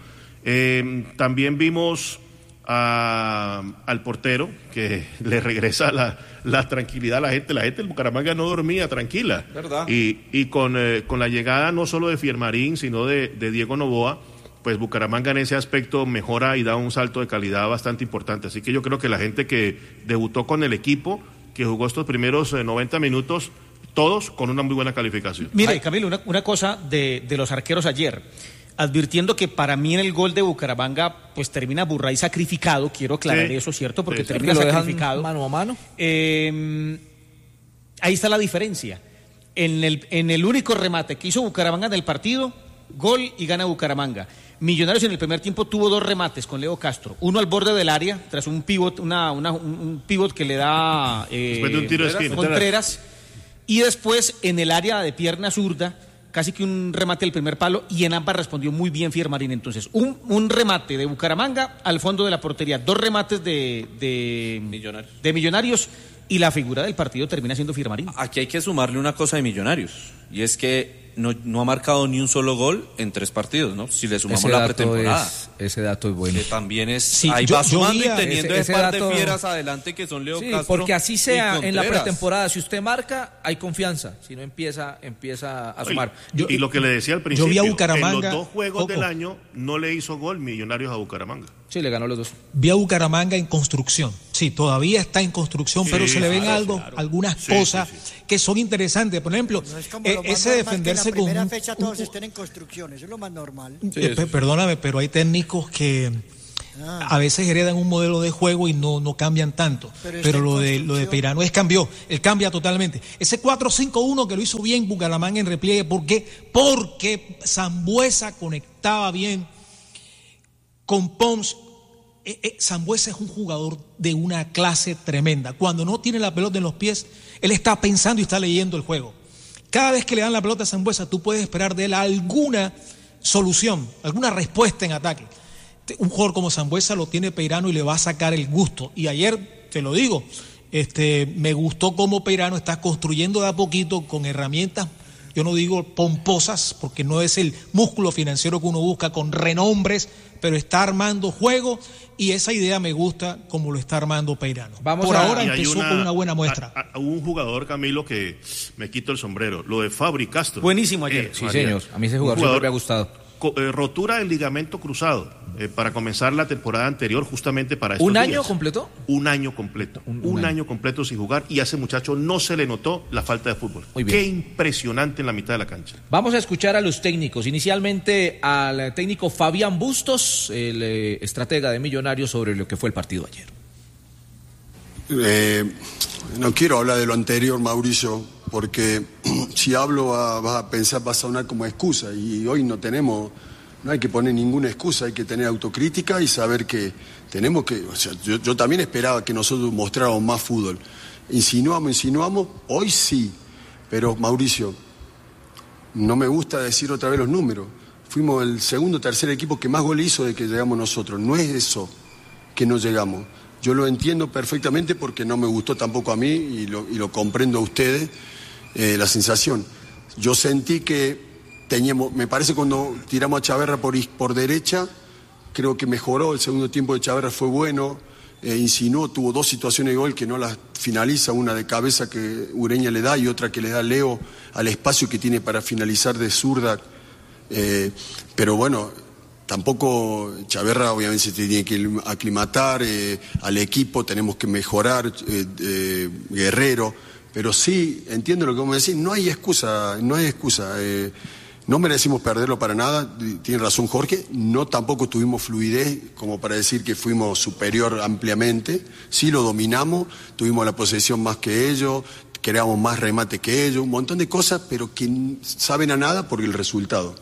También vimos al portero, que le regresa la tranquilidad a la gente del Bucaramanga no dormía tranquila. ¿Verdad? Y con la llegada no solo de Fiermarín, sino de Diego Novoa, pues Bucaramanga en ese aspecto mejora y da un salto de calidad bastante importante. Así que yo creo que la gente que debutó con el equipo, que jugó estos primeros 90 minutos, todos con una muy buena calificación. Mire, Camilo, una cosa de los arqueros ayer, advirtiendo que para mí en el gol de Bucaramanga pues termina Burray sacrificado, quiero aclarar eso, ¿cierto? Porque termina sacrificado. Mano a mano. Ahí está la diferencia. En el único remate que hizo Bucaramanga en el partido, gol y gana Bucaramanga. Millonarios en el primer tiempo tuvo 2 remates con Leo Castro, uno al borde del área tras un pivot, un pivot que le da después de un tiro de esquina, Contreras, y después en el área de pierna zurda casi que un remate del primer palo, y en ambas respondió muy bien Fiermarín. Entonces, un remate de Bucaramanga al fondo de la portería, 2 remates de Millonarios, y la figura del partido termina siendo Fiermarín. Aquí hay que sumarle una cosa de Millonarios, y es que no ha marcado ni un solo gol en 3 partidos, ¿no? Si le sumamos la pretemporada. Ese dato es bueno. Que también es... Sí, ahí va sumando y teniendo ese par dato, de fieras adelante que son Leo sí, Castro. Porque así sea y en la Contreras. pretemporada, si usted marca, hay confianza. Si no empieza a sumar. Y lo que le decía al principio, vi a Bucaramanga, en los 2 juegos del año no le hizo gol Millonarios a Bucaramanga. Sí, le ganó los 2. Vi a Bucaramanga en construcción. Sí, todavía está en construcción, pero se le ven algunas cosas que son interesantes. Por ejemplo, No es como lo más ese normal defenderse que en la primera con fecha todos estén en construcción, eso es lo más normal. Perdóname, pero hay técnicos que a veces heredan un modelo de juego y no cambian tanto. Pero lo de Peirano él cambia totalmente. Ese 4-5-1 que lo hizo bien Bucaramanga en repliegue, ¿por qué? Porque Sambueza conectaba bien con Pons. Sambueza es un jugador de una clase tremenda. Cuando no tiene la pelota en los pies, él está pensando y está leyendo el juego. Cada vez que le dan la pelota a Sambueza, tú puedes esperar de él alguna solución, alguna respuesta en ataque. Un jugador como Sambueza lo tiene Peirano y le va a sacar el gusto. Y ayer, te lo digo, me gustó cómo Peirano está construyendo de a poquito con herramientas, yo no digo pomposas, porque no es el músculo financiero que uno busca, con renombres, pero está armando juego, y esa idea me gusta como lo está armando Peirano. Ahora empezó con una buena muestra. Hubo un jugador, Camilo, que me quito el sombrero, lo de Fabri Castro. Buenísimo ayer. Sí, señor. A mí ese jugador me ha gustado. Rotura del ligamento cruzado para comenzar la temporada anterior, justamente para estos ¿Un año días. completo? Un año completo. Un año completo sin jugar, y a ese muchacho no se le notó la falta de fútbol. Muy bien. Qué impresionante en la mitad de la cancha. Vamos a escuchar a los técnicos. Inicialmente al técnico Fabián Bustos, el estratega de Millonarios, sobre lo que fue el partido ayer. No quiero hablar de lo anterior, Mauricio, porque si hablo va a sonar como excusa, y hoy no hay que poner ninguna excusa, hay que tener autocrítica y saber que tenemos que, o sea, yo también esperaba que nosotros mostráramos más fútbol. Insinuamos, hoy sí, pero Mauricio, no me gusta decir otra vez los números. Fuimos el segundo o tercer equipo que más goles hizo de que llegamos nosotros. No es eso que no llegamos. Yo lo entiendo perfectamente porque no me gustó tampoco a mí y lo comprendo a ustedes, la sensación. Yo sentí que me parece cuando tiramos a Chaverra por derecha, creo que mejoró, el segundo tiempo de Chaverra fue bueno, insinuó, tuvo 2 situaciones de gol que no las finaliza, una de cabeza que Ureña le da y otra que le da Leo al espacio que tiene para finalizar de zurda, pero bueno, tampoco Chaverra obviamente se tiene que aclimatar al equipo, tenemos que mejorar, Guerrero, pero sí, entiendo lo que vos me decís, no hay excusa, no merecimos perderlo para nada, tiene razón Jorge, no tampoco tuvimos fluidez como para decir que fuimos superior ampliamente, sí lo dominamos, tuvimos la posesión más que ellos, creamos más remate que ellos, un montón de cosas, pero que saben a nada por el resultado.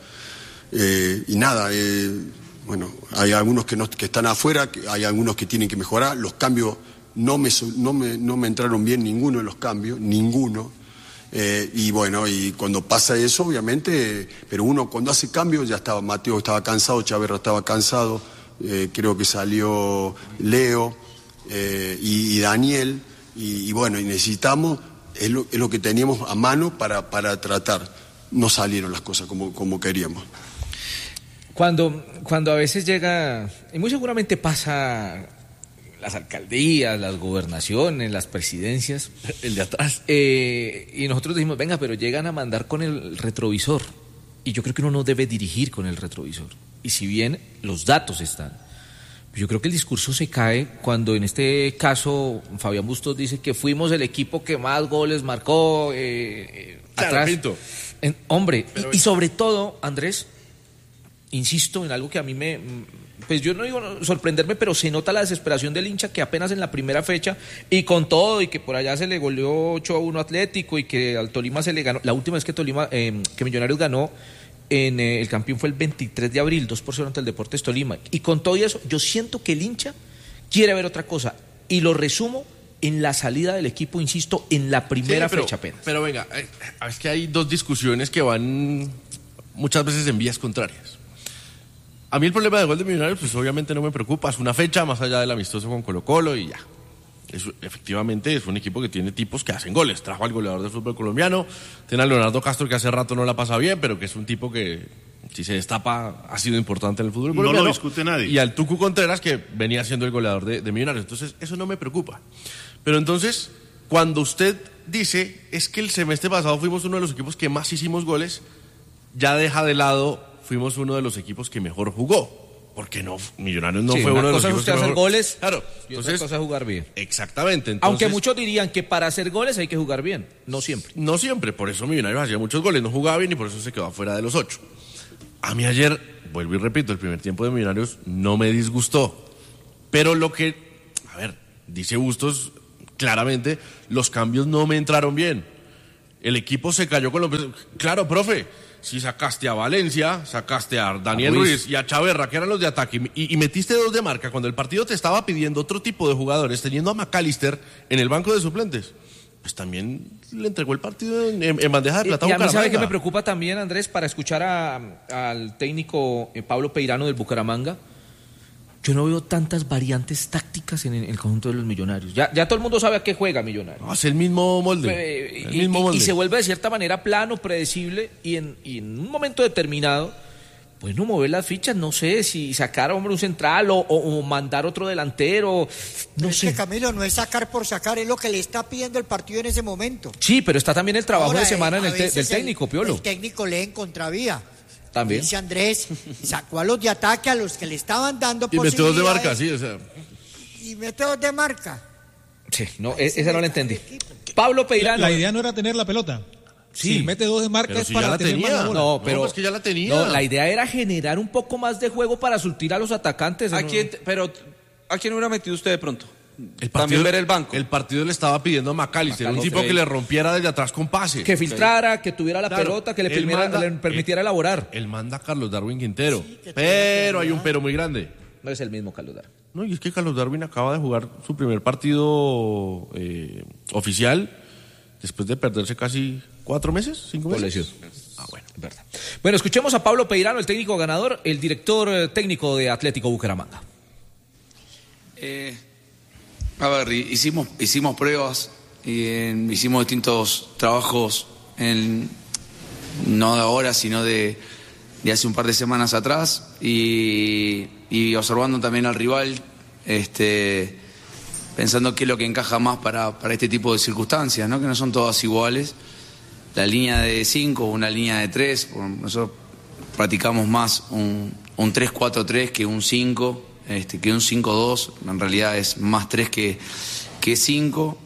Y nada, bueno, hay algunos que están afuera, hay algunos que tienen que mejorar, los cambios no me entraron bien ninguno de los cambios, ninguno. Y bueno, y cuando pasa eso, obviamente, pero uno cuando hace cambios, ya estaba, Mateo estaba cansado, Chaverra estaba cansado, creo que salió Leo y Daniel, y bueno, y necesitamos, es lo que teníamos a mano para tratar. No salieron las cosas como queríamos. Cuando a veces llega, y muy seguramente pasa, las alcaldías, las gobernaciones, las presidencias, el de atrás, y nosotros decimos, venga, pero llegan a mandar con el retrovisor, y yo creo que uno no debe dirigir con el retrovisor, y si bien los datos están, yo creo que el discurso se cae cuando en este caso Fabián Bustos dice que fuimos el equipo que más goles marcó atrás. Hombre, y sobre todo, Andrés, insisto en algo que a mí pues yo no digo sorprenderme, pero se nota la desesperación del hincha que apenas en la primera fecha, y con todo, y que por allá se le goleó 8-1 Atlético, y que al Tolima se le ganó, la última vez que que Millonarios ganó en el Campín fue el 23 de abril, 2-0 ante el Deportes Tolima, y con todo eso, yo siento que el hincha quiere ver otra cosa, y lo resumo en la salida del equipo, insisto, en la primera fecha apenas. Pero venga, es que hay 2 discusiones que van muchas veces en vías contrarias. A mí el problema del gol de Millonarios, pues obviamente no me preocupa, es una fecha más allá del amistoso con Colo-Colo y ya. Efectivamente es un equipo que tiene tipos que hacen goles. Trajo al goleador del fútbol colombiano, tiene a Leonardo Castro que hace rato no la pasa bien, pero que es un tipo que si se destapa ha sido importante en el fútbol colombiano. No lo discute nadie. Y al Tucu Contreras que venía siendo el goleador de Millonarios. Entonces eso no me preocupa. Pero entonces cuando usted dice es que el semestre pasado fuimos uno de los equipos que más hicimos goles, ya deja de lado fuimos uno de los equipos que mejor jugó. Porque no, Millonarios no fue uno de los equipos que hacer goles, claro, y otra cosa es jugar bien. Exactamente. Entonces, aunque muchos dirían que para hacer goles hay que jugar bien, no siempre. No siempre, por eso Millonarios hacía muchos goles, no jugaba bien y por eso se quedó afuera de los 8. A mí ayer, vuelvo y repito, el primer tiempo de Millonarios no me disgustó. Pero lo que, dice Bustos claramente, los cambios no me entraron bien. El equipo se cayó con los... Claro, profe, si sacaste a Valencia, sacaste a Daniel Ruiz y a Chaverra, que eran los de ataque, y metiste 2 de marca, cuando el partido te estaba pidiendo otro tipo de jugadores, teniendo a McAllister en el banco de suplentes, pues también le entregó el partido en bandeja de plata a Bucaramanga. Y a mí, ¿sabe qué me Bucaramanga. preocupa también, Andrés? Para escuchar al técnico Pablo Peirano del Bucaramanga, yo no veo tantas variantes tácticas en el conjunto de los Millonarios. Ya todo el mundo sabe a qué juega Millonarios. No, es el mismo molde. Y se vuelve de cierta manera plano, predecible, y en un momento determinado, pues no mover las fichas, no sé, si sacar hombre un central o mandar otro delantero, no sé. Es que Camilo, no es sacar por sacar, es lo que le está pidiendo el partido en ese momento. Sí, pero está también el trabajo Ahora, de semana del veces técnico, Piolo. El técnico lee en contravía. También. Dice Andrés, sacó a los de ataque, a los que le estaban dando Y metió 2 de marca, sí, o sea. Y mete 2 de marca. Sí, no, esa no la entendí. Pablo Peirano. La idea no era tener la pelota. Sí. Si mete 2 de marca Pero es si para ya la tener tenía. más la bola. No, pero es que ya la tenía. No, la idea era generar un poco más de juego para surtir a los atacantes. ¿A quién hubiera metido usted de pronto? El También ver el banco. El partido le estaba pidiendo a McAllister, un tipo que le rompiera desde atrás con pase. Que filtrara, que tuviera la pelota, que le permitiera elaborar. Él manda a Carlos Darwin Quintero. Pero hay un pero muy grande. No es el mismo Carlos Darwin. No, y es que Carlos Darwin acaba de jugar su primer partido oficial después de perderse casi 4 meses, 5 meses. Por lesión. Bueno, es verdad. Bueno, escuchemos a Pablo Peirano, el técnico ganador, el director técnico de Atlético Bucaramanga. A ver, hicimos pruebas, hicimos distintos trabajos, no de ahora, sino de hace un par de semanas atrás, y observando también al rival, pensando qué es lo que encaja más para este tipo de circunstancias, ¿no? Que no son todas iguales. La línea de 5, una línea de 3, nosotros practicamos más un 3-4-3 que un 5. Que un 5-2, en realidad es más 3 que 5.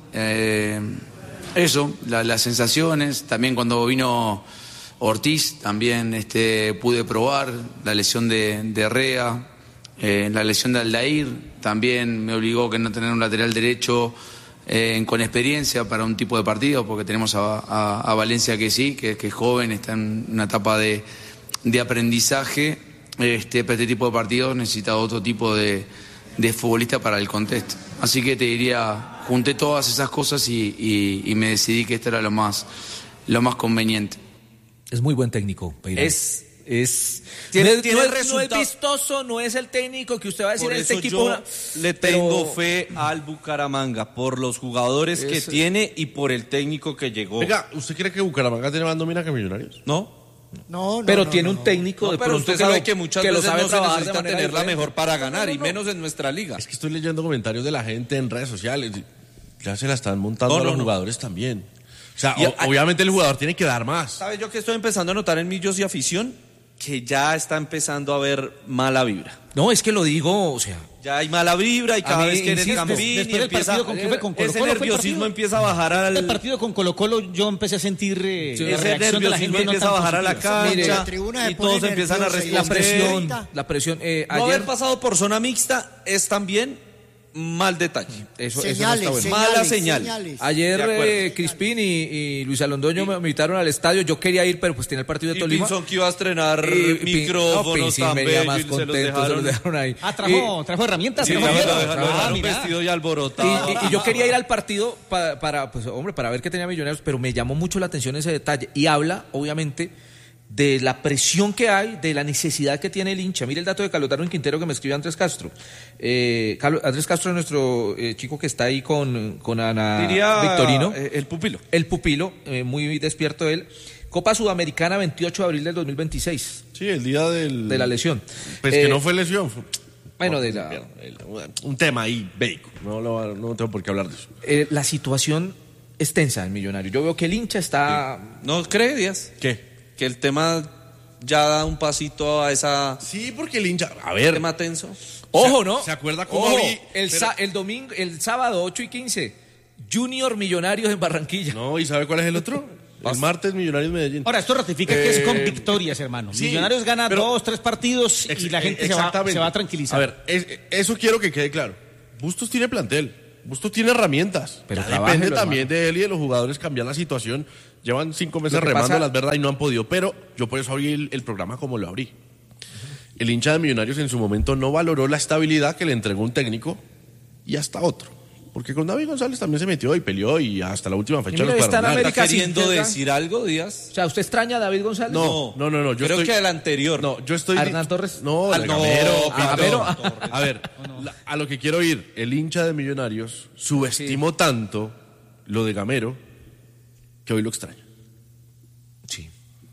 Eso, las sensaciones, también cuando vino Ortiz, también pude probar la lesión de Herrera, la lesión de Aldair, también me obligó a no tener un lateral derecho con experiencia para un tipo de partido, porque tenemos a Valencia que sí, que es joven, está en una etapa de aprendizaje. Para este tipo de partidos necesita otro tipo de futbolista para el contexto. Así que te diría, junté todas esas cosas y me decidí que esto era lo más conveniente. Es muy buen técnico, Peirano. Tiene no resultados. es vistoso, no es el técnico que usted va a decir Por en este eso equipo. yo le tengo fe al Bucaramanga, por los jugadores que tiene y por el técnico que llegó. Venga, ¿usted cree que Bucaramanga tiene más nómina que Millonarios? ¿No? No, pero tiene un técnico de pero pronto usted sabe que muchas veces sabe no se trabajar de necesita manera tener la diferente. mejor para ganar, y menos en nuestra liga. Es que estoy leyendo comentarios de la gente en redes sociales. Ya se la están montando a los jugadores también. O sea, obviamente el jugador tiene que dar más. ¿Sabes yo que estoy empezando a notar en millos y afición? Que ya está empezando a haber mala vibra. No, es que lo digo, o sea... Ya hay mala vibra y cada vez que eres Campín después del partido con Colo-Colo, ese nerviosismo empieza a bajar al... El partido con Colo-Colo yo empecé a sentir la ese reacción de la gente empieza a bajar a la cancha y todos empiezan a responder. La presión. No haber pasado por zona mixta es también mal detalle. Eso no está bueno. Mala señal. Ayer Crispín y Luis Alondoño me invitaron al estadio. Yo quería ir, pero pues tenía el partido de Tolima. Y Pinzón que iba a estrenar micrófonos tan venía más bello, contento, se los dejaron ahí. Trajo herramientas. Sí, dejaron vestido y alborotado. Y yo quería ir al partido para ver qué tenía Millonarios, pero me llamó mucho la atención ese detalle. Y habla, obviamente, de la presión que hay, de la necesidad que tiene el hincha. Mire el dato de Carlos Darwin Quintero que me escribió Andrés Castro. Andrés Castro es nuestro chico que está ahí con Ana Victorino. El pupilo. El pupilo, muy despierto él. Copa Sudamericana, 28 de abril del 2026. Sí, el día de la lesión. Pues que no fue lesión. Bueno, un tema ahí bélico. No tengo por qué hablar de eso. La situación es tensa en Millonarios. Yo veo que el hincha está... ¿No cree, Díaz? ¿Qué? Que el tema ya da un pasito a esa... Sí, porque el hincha... A ver... ¿Tema tenso? Ojo, ¿no? ¿Se acuerda cómo Ojo, el sábado 8 y 15, Junior Millonarios en Barranquilla. No, ¿y sabe cuál es el otro? El martes Millonarios Medellín. Ahora, esto ratifica que es con victorias, hermano. Sí, Millonarios gana 2, 3 partidos y la gente se va a tranquilizar. A ver, eso quiero que quede claro. Bustos tiene plantel, Bustos tiene herramientas. Pero depende también de él y de los jugadores cambiar la situación. Llevan 5 meses remando las verdades y no han podido. Pero yo por eso abrí el programa como lo abrí. El hincha de Millonarios en su momento no valoró la estabilidad que le entregó un técnico y hasta otro. Porque con David González también se metió y peleó y hasta la última fecha los cuadrangulares. ¿Está queriendo decir algo, Díaz? O sea, ¿usted extraña a David González? No. Yo creo que el anterior. No, yo estoy... ¿A Hernán Torres? No, al Gamero. A ver, a lo que quiero ir, el hincha de Millonarios subestimó tanto lo de Gamero que hoy lo extraña. Sí.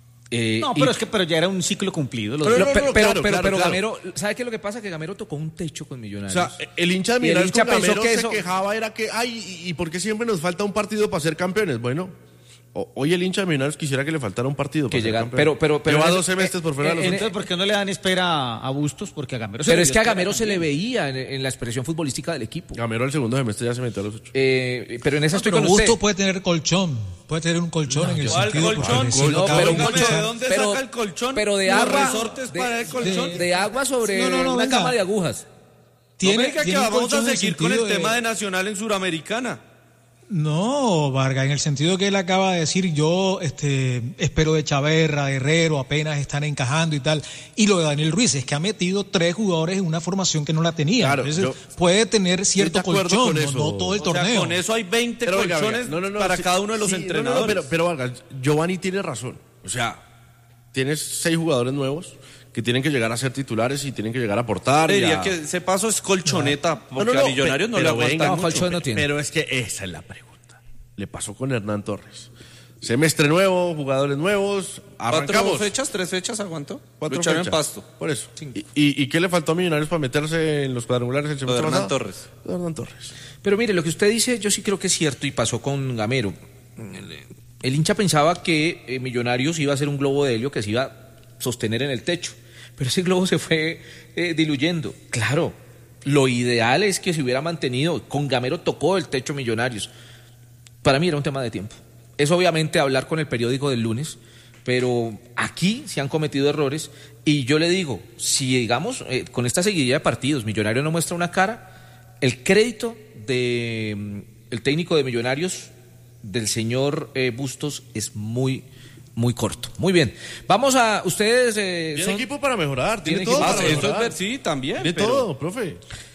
Pero ya era un ciclo cumplido. Pero Gamero, ¿sabe qué es lo que pasa? Que Gamero tocó un techo con Millonarios. O sea, el hincha de Millonarios con Gamero se quejaba, era que, ¿y por qué siempre nos falta un partido para ser campeones? Bueno, hoy el hincha de Millonarios quisiera que le faltara un partido para ser campeón. Pero lleva 2 semestres por fuera de los entonces, ¿por qué no le dan espera a Bustos? Porque a Gamero Pero es que a Gamero se le veía en la expresión futbolística del equipo. Gamero al segundo semestre ya se metió a los 8. Pero en esa estoy con Bustos usted. puede tener colchón. Puede tener un colchón en el sentido... colchón? ¿De dónde saca el colchón? Pero de ¿Los agua. resortes para el colchón? De agua sobre una cama de agujas. ¿Tiene que vamos a seguir con el tema de Nacional en Suramericana? No, Vargas, en el sentido que él acaba de decir, yo espero de Chaverra, de Herrero, apenas están encajando y tal. Y lo de Daniel Ruiz es que ha metido 3 jugadores en una formación que no la tenía. Claro, entonces puede tener cierto colchón, no todo el torneo. Sea, con eso hay 20 colchones para cada uno de los entrenadores. Pero Vargas, Giovanni tiene razón. O sea, tienes 6 jugadores nuevos que tienen que llegar a ser titulares y tienen que llegar a aportar. Diría que ese paso es colchoneta, porque a Millonarios no le aguanta mucho. Pero es que esa es la pregunta. Le pasó con Hernán Torres. Semestre nuevo, jugadores nuevos, arrancamos. 3 fechas aguantó. 4 fechas. En Pasto. Por eso. ¿Y qué le faltó a Millonarios para meterse en los cuadrangulares el semestre pasado? Hernán Torres. Pero mire, lo que usted dice yo sí creo que es cierto y pasó con Gamero. El hincha pensaba que Millonarios iba a ser un globo de helio que se iba a sostener en el techo, pero ese globo se fue diluyendo. Claro, lo ideal es que se hubiera mantenido. Con Gamero tocó el techo Millonarios. Para mí era un tema de tiempo. Es obviamente hablar con el periódico del lunes, pero aquí se han cometido errores y yo le digo, si digamos con esta seguidilla de partidos Millonarios no muestra una cara, el crédito de el técnico de Millonarios, del señor Bustos, es muy corto. Muy bien. Vamos a... Ustedes... Tiene equipo para mejorar. Tiene todo para mejorar. Sí, también. Tiene todo, profe.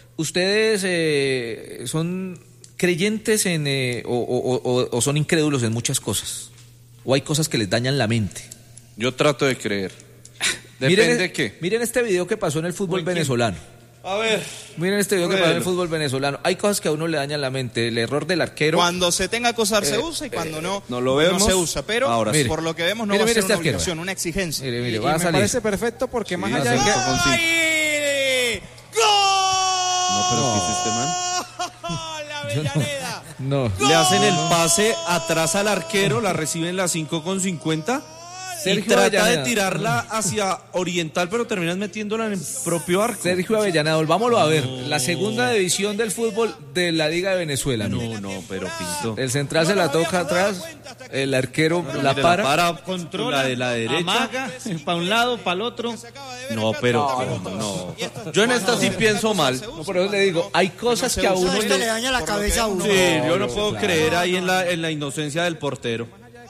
Ustedes son creyentes en... o son incrédulos en muchas cosas. O hay cosas que les dañan la mente. Yo trato de creer. Depende de qué. Miren este video que pasó en el fútbol venezolano. A ver. Miren este video que pasó en el fútbol venezolano. Hay cosas que a uno le dañan la mente. El error del arquero. Cuando se tenga que usar se usa y cuando no lo vemos, no se usa. Pero ahora por lo que vemos no va a ser una obligación, una exigencia. Mire, y va a salir. Me parece perfecto porque más allá de que... ¡Ay! ¡Gol! No, pero ¿qué hizo este man? ¡La Avellaneda! No. Le hacen el pase atrás al arquero, la reciben las 5:50 y trata de tirarla hacia Oriental, pero terminas metiéndola en el propio arco. Sergio Avellaneda, volvámoslo a ver. La segunda división del fútbol de la Liga de Venezuela. No, pero Pinto. El central se la toca atrás, el arquero la para, controla, la de la derecha, amaga, para un lado, para el otro. No, pero no. Yo en esta sí pienso mal. No, por eso le digo, hay cosas que a uno le daña la cabeza a uno. Sí, yo no puedo creer ahí en la inocencia del portero.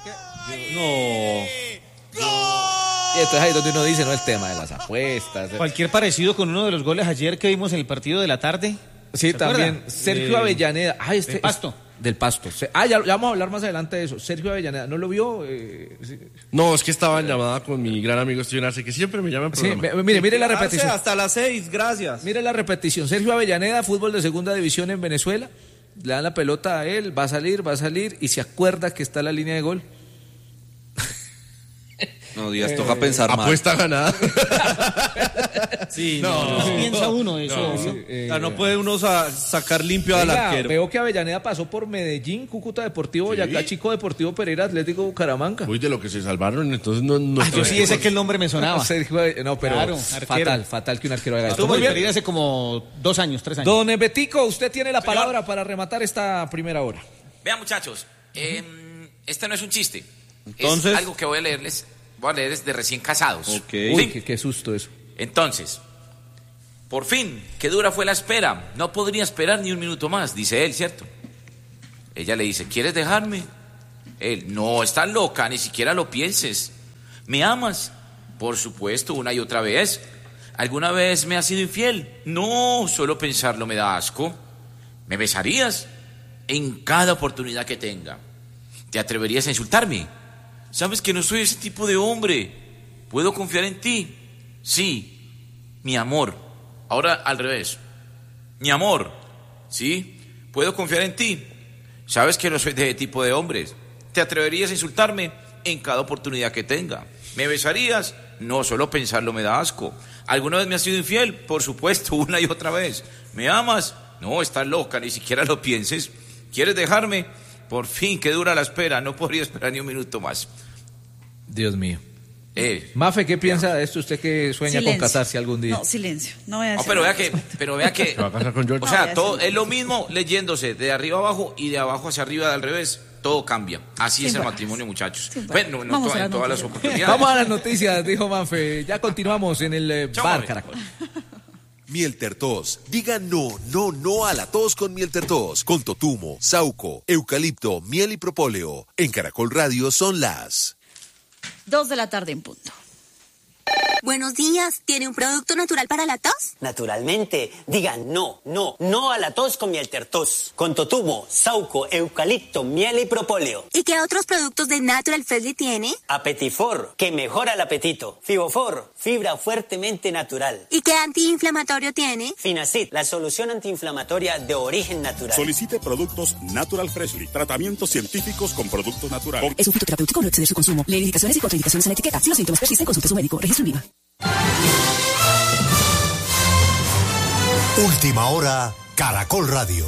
No. Y entonces ahí es donde uno dice, no, el tema de las apuestas. Cualquier parecido con uno de los goles ayer que vimos en el partido de la tarde. Sí, también. Sergio Avellaneda. Pasto. Del Pasto. Ya vamos a hablar más adelante de eso. Sergio Avellaneda, ¿no lo vio? Sí. No, es que estaba en llamada con mi gran amigo Steven Arce, que siempre me llama en programa. Sí, mire la repetición. Hasta las 6, gracias. Mire la repetición. Sergio Avellaneda, fútbol de segunda división en Venezuela. Le dan la pelota a él, va a salir y se acuerda que está la línea de gol. No, Díaz, toca pensar mal. Apuesta ganada. Sí, no piensa uno eso. No puede uno sacar limpio al arquero. Veo que Avellaneda pasó por Medellín, Cúcuta Deportivo, Boyacá, Chico Deportivo Pereira, Atlético Bucaramanga. Uy, de lo que se salvaron, entonces no. Yo sí sé que el nombre me sonaba. No, pero claro, fatal que un arquero haga esto. Estuvo en Pereira hace como 2 años, 3 años. Don Betico, usted tiene la palabra para rematar esta primera hora. Vean, muchachos, este no es un chiste. Entonces, es algo que voy a leerles de recién casados. Okay. Uy, qué susto eso. Entonces, por fin, qué dura fue la espera. No podría esperar ni un minuto más, dice él, ¿cierto? Ella le dice, ¿quieres dejarme? Él, no, estás loca, ni siquiera lo pienses. ¿Me amas? Por supuesto, una y otra vez. ¿Alguna vez me has sido infiel? No, solo pensarlo me da asco. ¿Me besarías? En cada oportunidad que tenga. ¿Te atreverías a insultarme? Sabes que no soy ese tipo de hombre. ¿Puedo confiar en ti? Sí, mi amor. Ahora al revés. Mi amor. Sí, puedo confiar en ti. Sabes que no soy de ese tipo de hombres. ¿Te atreverías a insultarme? En cada oportunidad que tenga. ¿Me besarías? No, solo pensarlo me da asco. ¿Alguna vez me has sido infiel? Por supuesto, una y otra vez. ¿Me amas? No, estás loca, ni siquiera lo pienses. ¿Quieres dejarme? Por fin, qué dura la espera. No podría esperar ni un minuto más. Dios mío. Mafe, ¿qué piensa de esto? ¿Usted que sueña con casarse algún día? No, silencio. No voy a decir pero vea que ¿Se va a casar con George? O sea, todo es lo mismo leyéndose de arriba abajo y de abajo hacia arriba al revés. Todo cambia. Así es el matrimonio, muchachos. Bueno, no en todas las oportunidades. Vamos a las noticias, dijo Mafe. Ya continuamos en el bar Caracol. Miel Tertos. Diga no a la tos con Miel Tertos. Con totumo, sauco, eucalipto, miel y propóleo. En Caracol Radio son las 2 de la tarde en punto. Buenos días, ¿tiene un producto natural para la tos? Naturalmente, diga no a la tos con Miel Tertos. Con totumo, sauco, eucalipto, miel y propóleo. ¿Y qué otros productos de Natural Freshly tiene? Apetifor, que mejora el apetito. Fibofor, fibra fuertemente natural. ¿Y qué antiinflamatorio tiene? Finacid, la solución antiinflamatoria de origen natural. Solicite productos Natural Freshly, tratamientos científicos con productos naturales. Es un fitoterapéutico, no exceder su consumo. Lee indicaciones y contraindicaciones en la etiqueta. Si los síntomas persisten, consulte a su médico. Registro INVIMA. Última hora, Caracol Radio.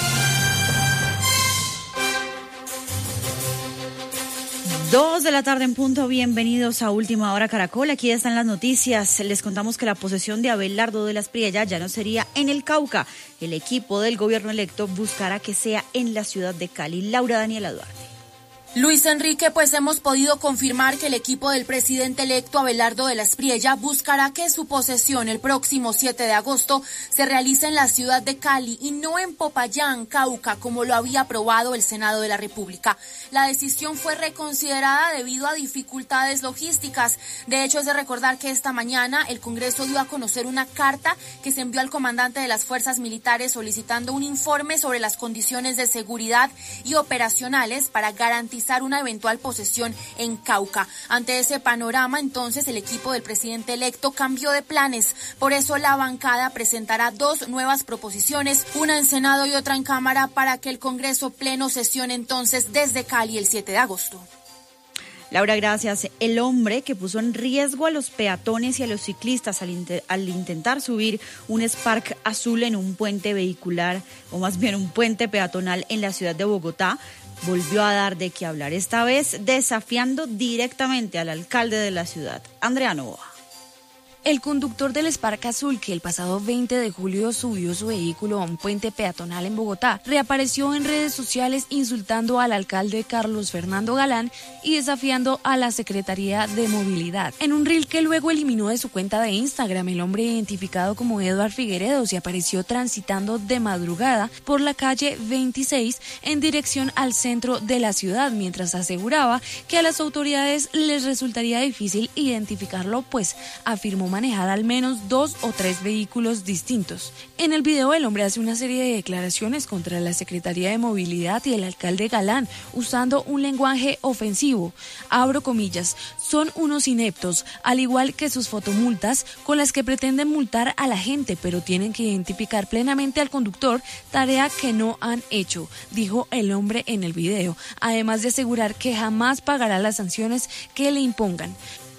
Dos de la tarde en punto, bienvenidos a Última Hora Caracol, aquí están las noticias. Les contamos que la posesión de Abelardo de las Priellas ya no sería en el Cauca. El equipo del gobierno electo buscará que sea en la ciudad de Cali. Laura Daniela Duarte. Luis Enrique, pues hemos podido confirmar que el equipo del presidente electo Abelardo de las Priellas buscará que su posesión el próximo 7 de agosto se realice en la ciudad de Cali y no en Popayán, Cauca, como lo había aprobado el Senado de la República. La decisión fue reconsiderada debido a dificultades logísticas. De hecho, es de recordar que esta mañana el Congreso dio a conocer una carta que se envió al comandante de las fuerzas militares solicitando un informe sobre las condiciones de seguridad y operacionales para garantizar una eventual posesión en Cauca. Ante ese panorama, entonces, el equipo del presidente electo cambió de planes. Por eso la bancada presentará 2 nuevas proposiciones, una en Senado y otra en Cámara, para que el Congreso pleno sesione entonces desde Cali el 7 de agosto. Laura, gracias. El hombre que puso en riesgo a los peatones y a los ciclistas al intentar subir un Spark azul en un puente vehicular, o más bien un puente peatonal en la ciudad de Bogotá, volvió a dar de qué hablar, esta vez desafiando directamente al alcalde de la ciudad, Andrea Novoa. El conductor del Spark Azul, que el pasado 20 de julio subió su vehículo a un puente peatonal en Bogotá, reapareció en redes sociales insultando al alcalde Carlos Fernando Galán y desafiando a la Secretaría de Movilidad. En un reel que luego eliminó de su cuenta de Instagram, el hombre identificado como Eduard Figueredo se apareció transitando de madrugada por la calle 26 en dirección al centro de la ciudad, mientras aseguraba que a las autoridades les resultaría difícil identificarlo, pues afirmó manejar al menos 2 o 3 vehículos distintos. En el video el hombre hace una serie de declaraciones contra la Secretaría de Movilidad y el alcalde Galán, usando un lenguaje ofensivo. Abro comillas, son unos ineptos, al igual que sus fotomultas con las que pretenden multar a la gente, pero tienen que identificar plenamente al conductor, tarea que no han hecho, dijo el hombre en el video, además de asegurar que jamás pagará las sanciones que le impongan.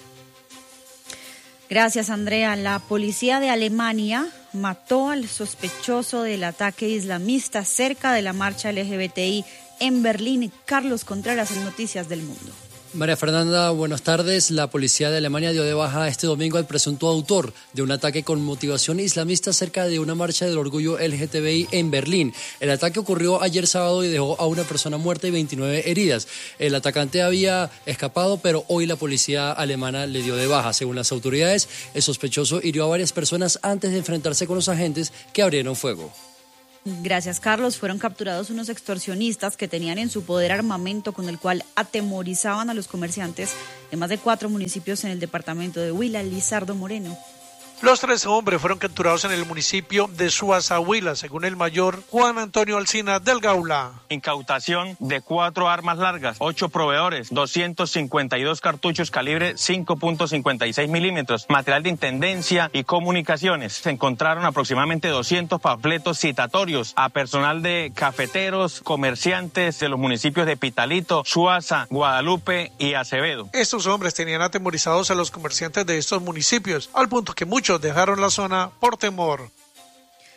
Gracias, Andrea. La policía de Alemania mató al sospechoso del ataque islamista cerca de la marcha LGBTI en Berlín. Carlos Contreras en Noticias del Mundo. María Fernanda, buenas tardes. La policía de Alemania dio de baja este domingo al presunto autor de un ataque con motivación islamista cerca de una marcha del orgullo LGTBI en Berlín. El ataque ocurrió ayer sábado y dejó a una persona muerta y 29 heridas. El atacante había escapado, pero hoy la policía alemana le dio de baja. Según las autoridades, el sospechoso hirió a varias personas antes de enfrentarse con los agentes que abrieron fuego. Gracias, Carlos. Fueron capturados unos extorsionistas que tenían en su poder armamento con el cual atemorizaban a los comerciantes de más de 4 municipios en el departamento de Huila. Lizardo Moreno. Los 3 hombres fueron capturados en el municipio de Suaza, Huila, según el mayor Juan Antonio Alsina del Gaula. Incautación de 4 armas largas, 8 proveedores, 252 cartuchos calibre 5.56 milímetros, material de intendencia y comunicaciones. Se encontraron aproximadamente 200 panfletos citatorios a personal de cafeteros, comerciantes de los municipios de Pitalito, Suaza, Guadalupe y Acevedo. Estos hombres tenían atemorizados a los comerciantes de estos municipios, al punto que muchos dejaron la zona por temor.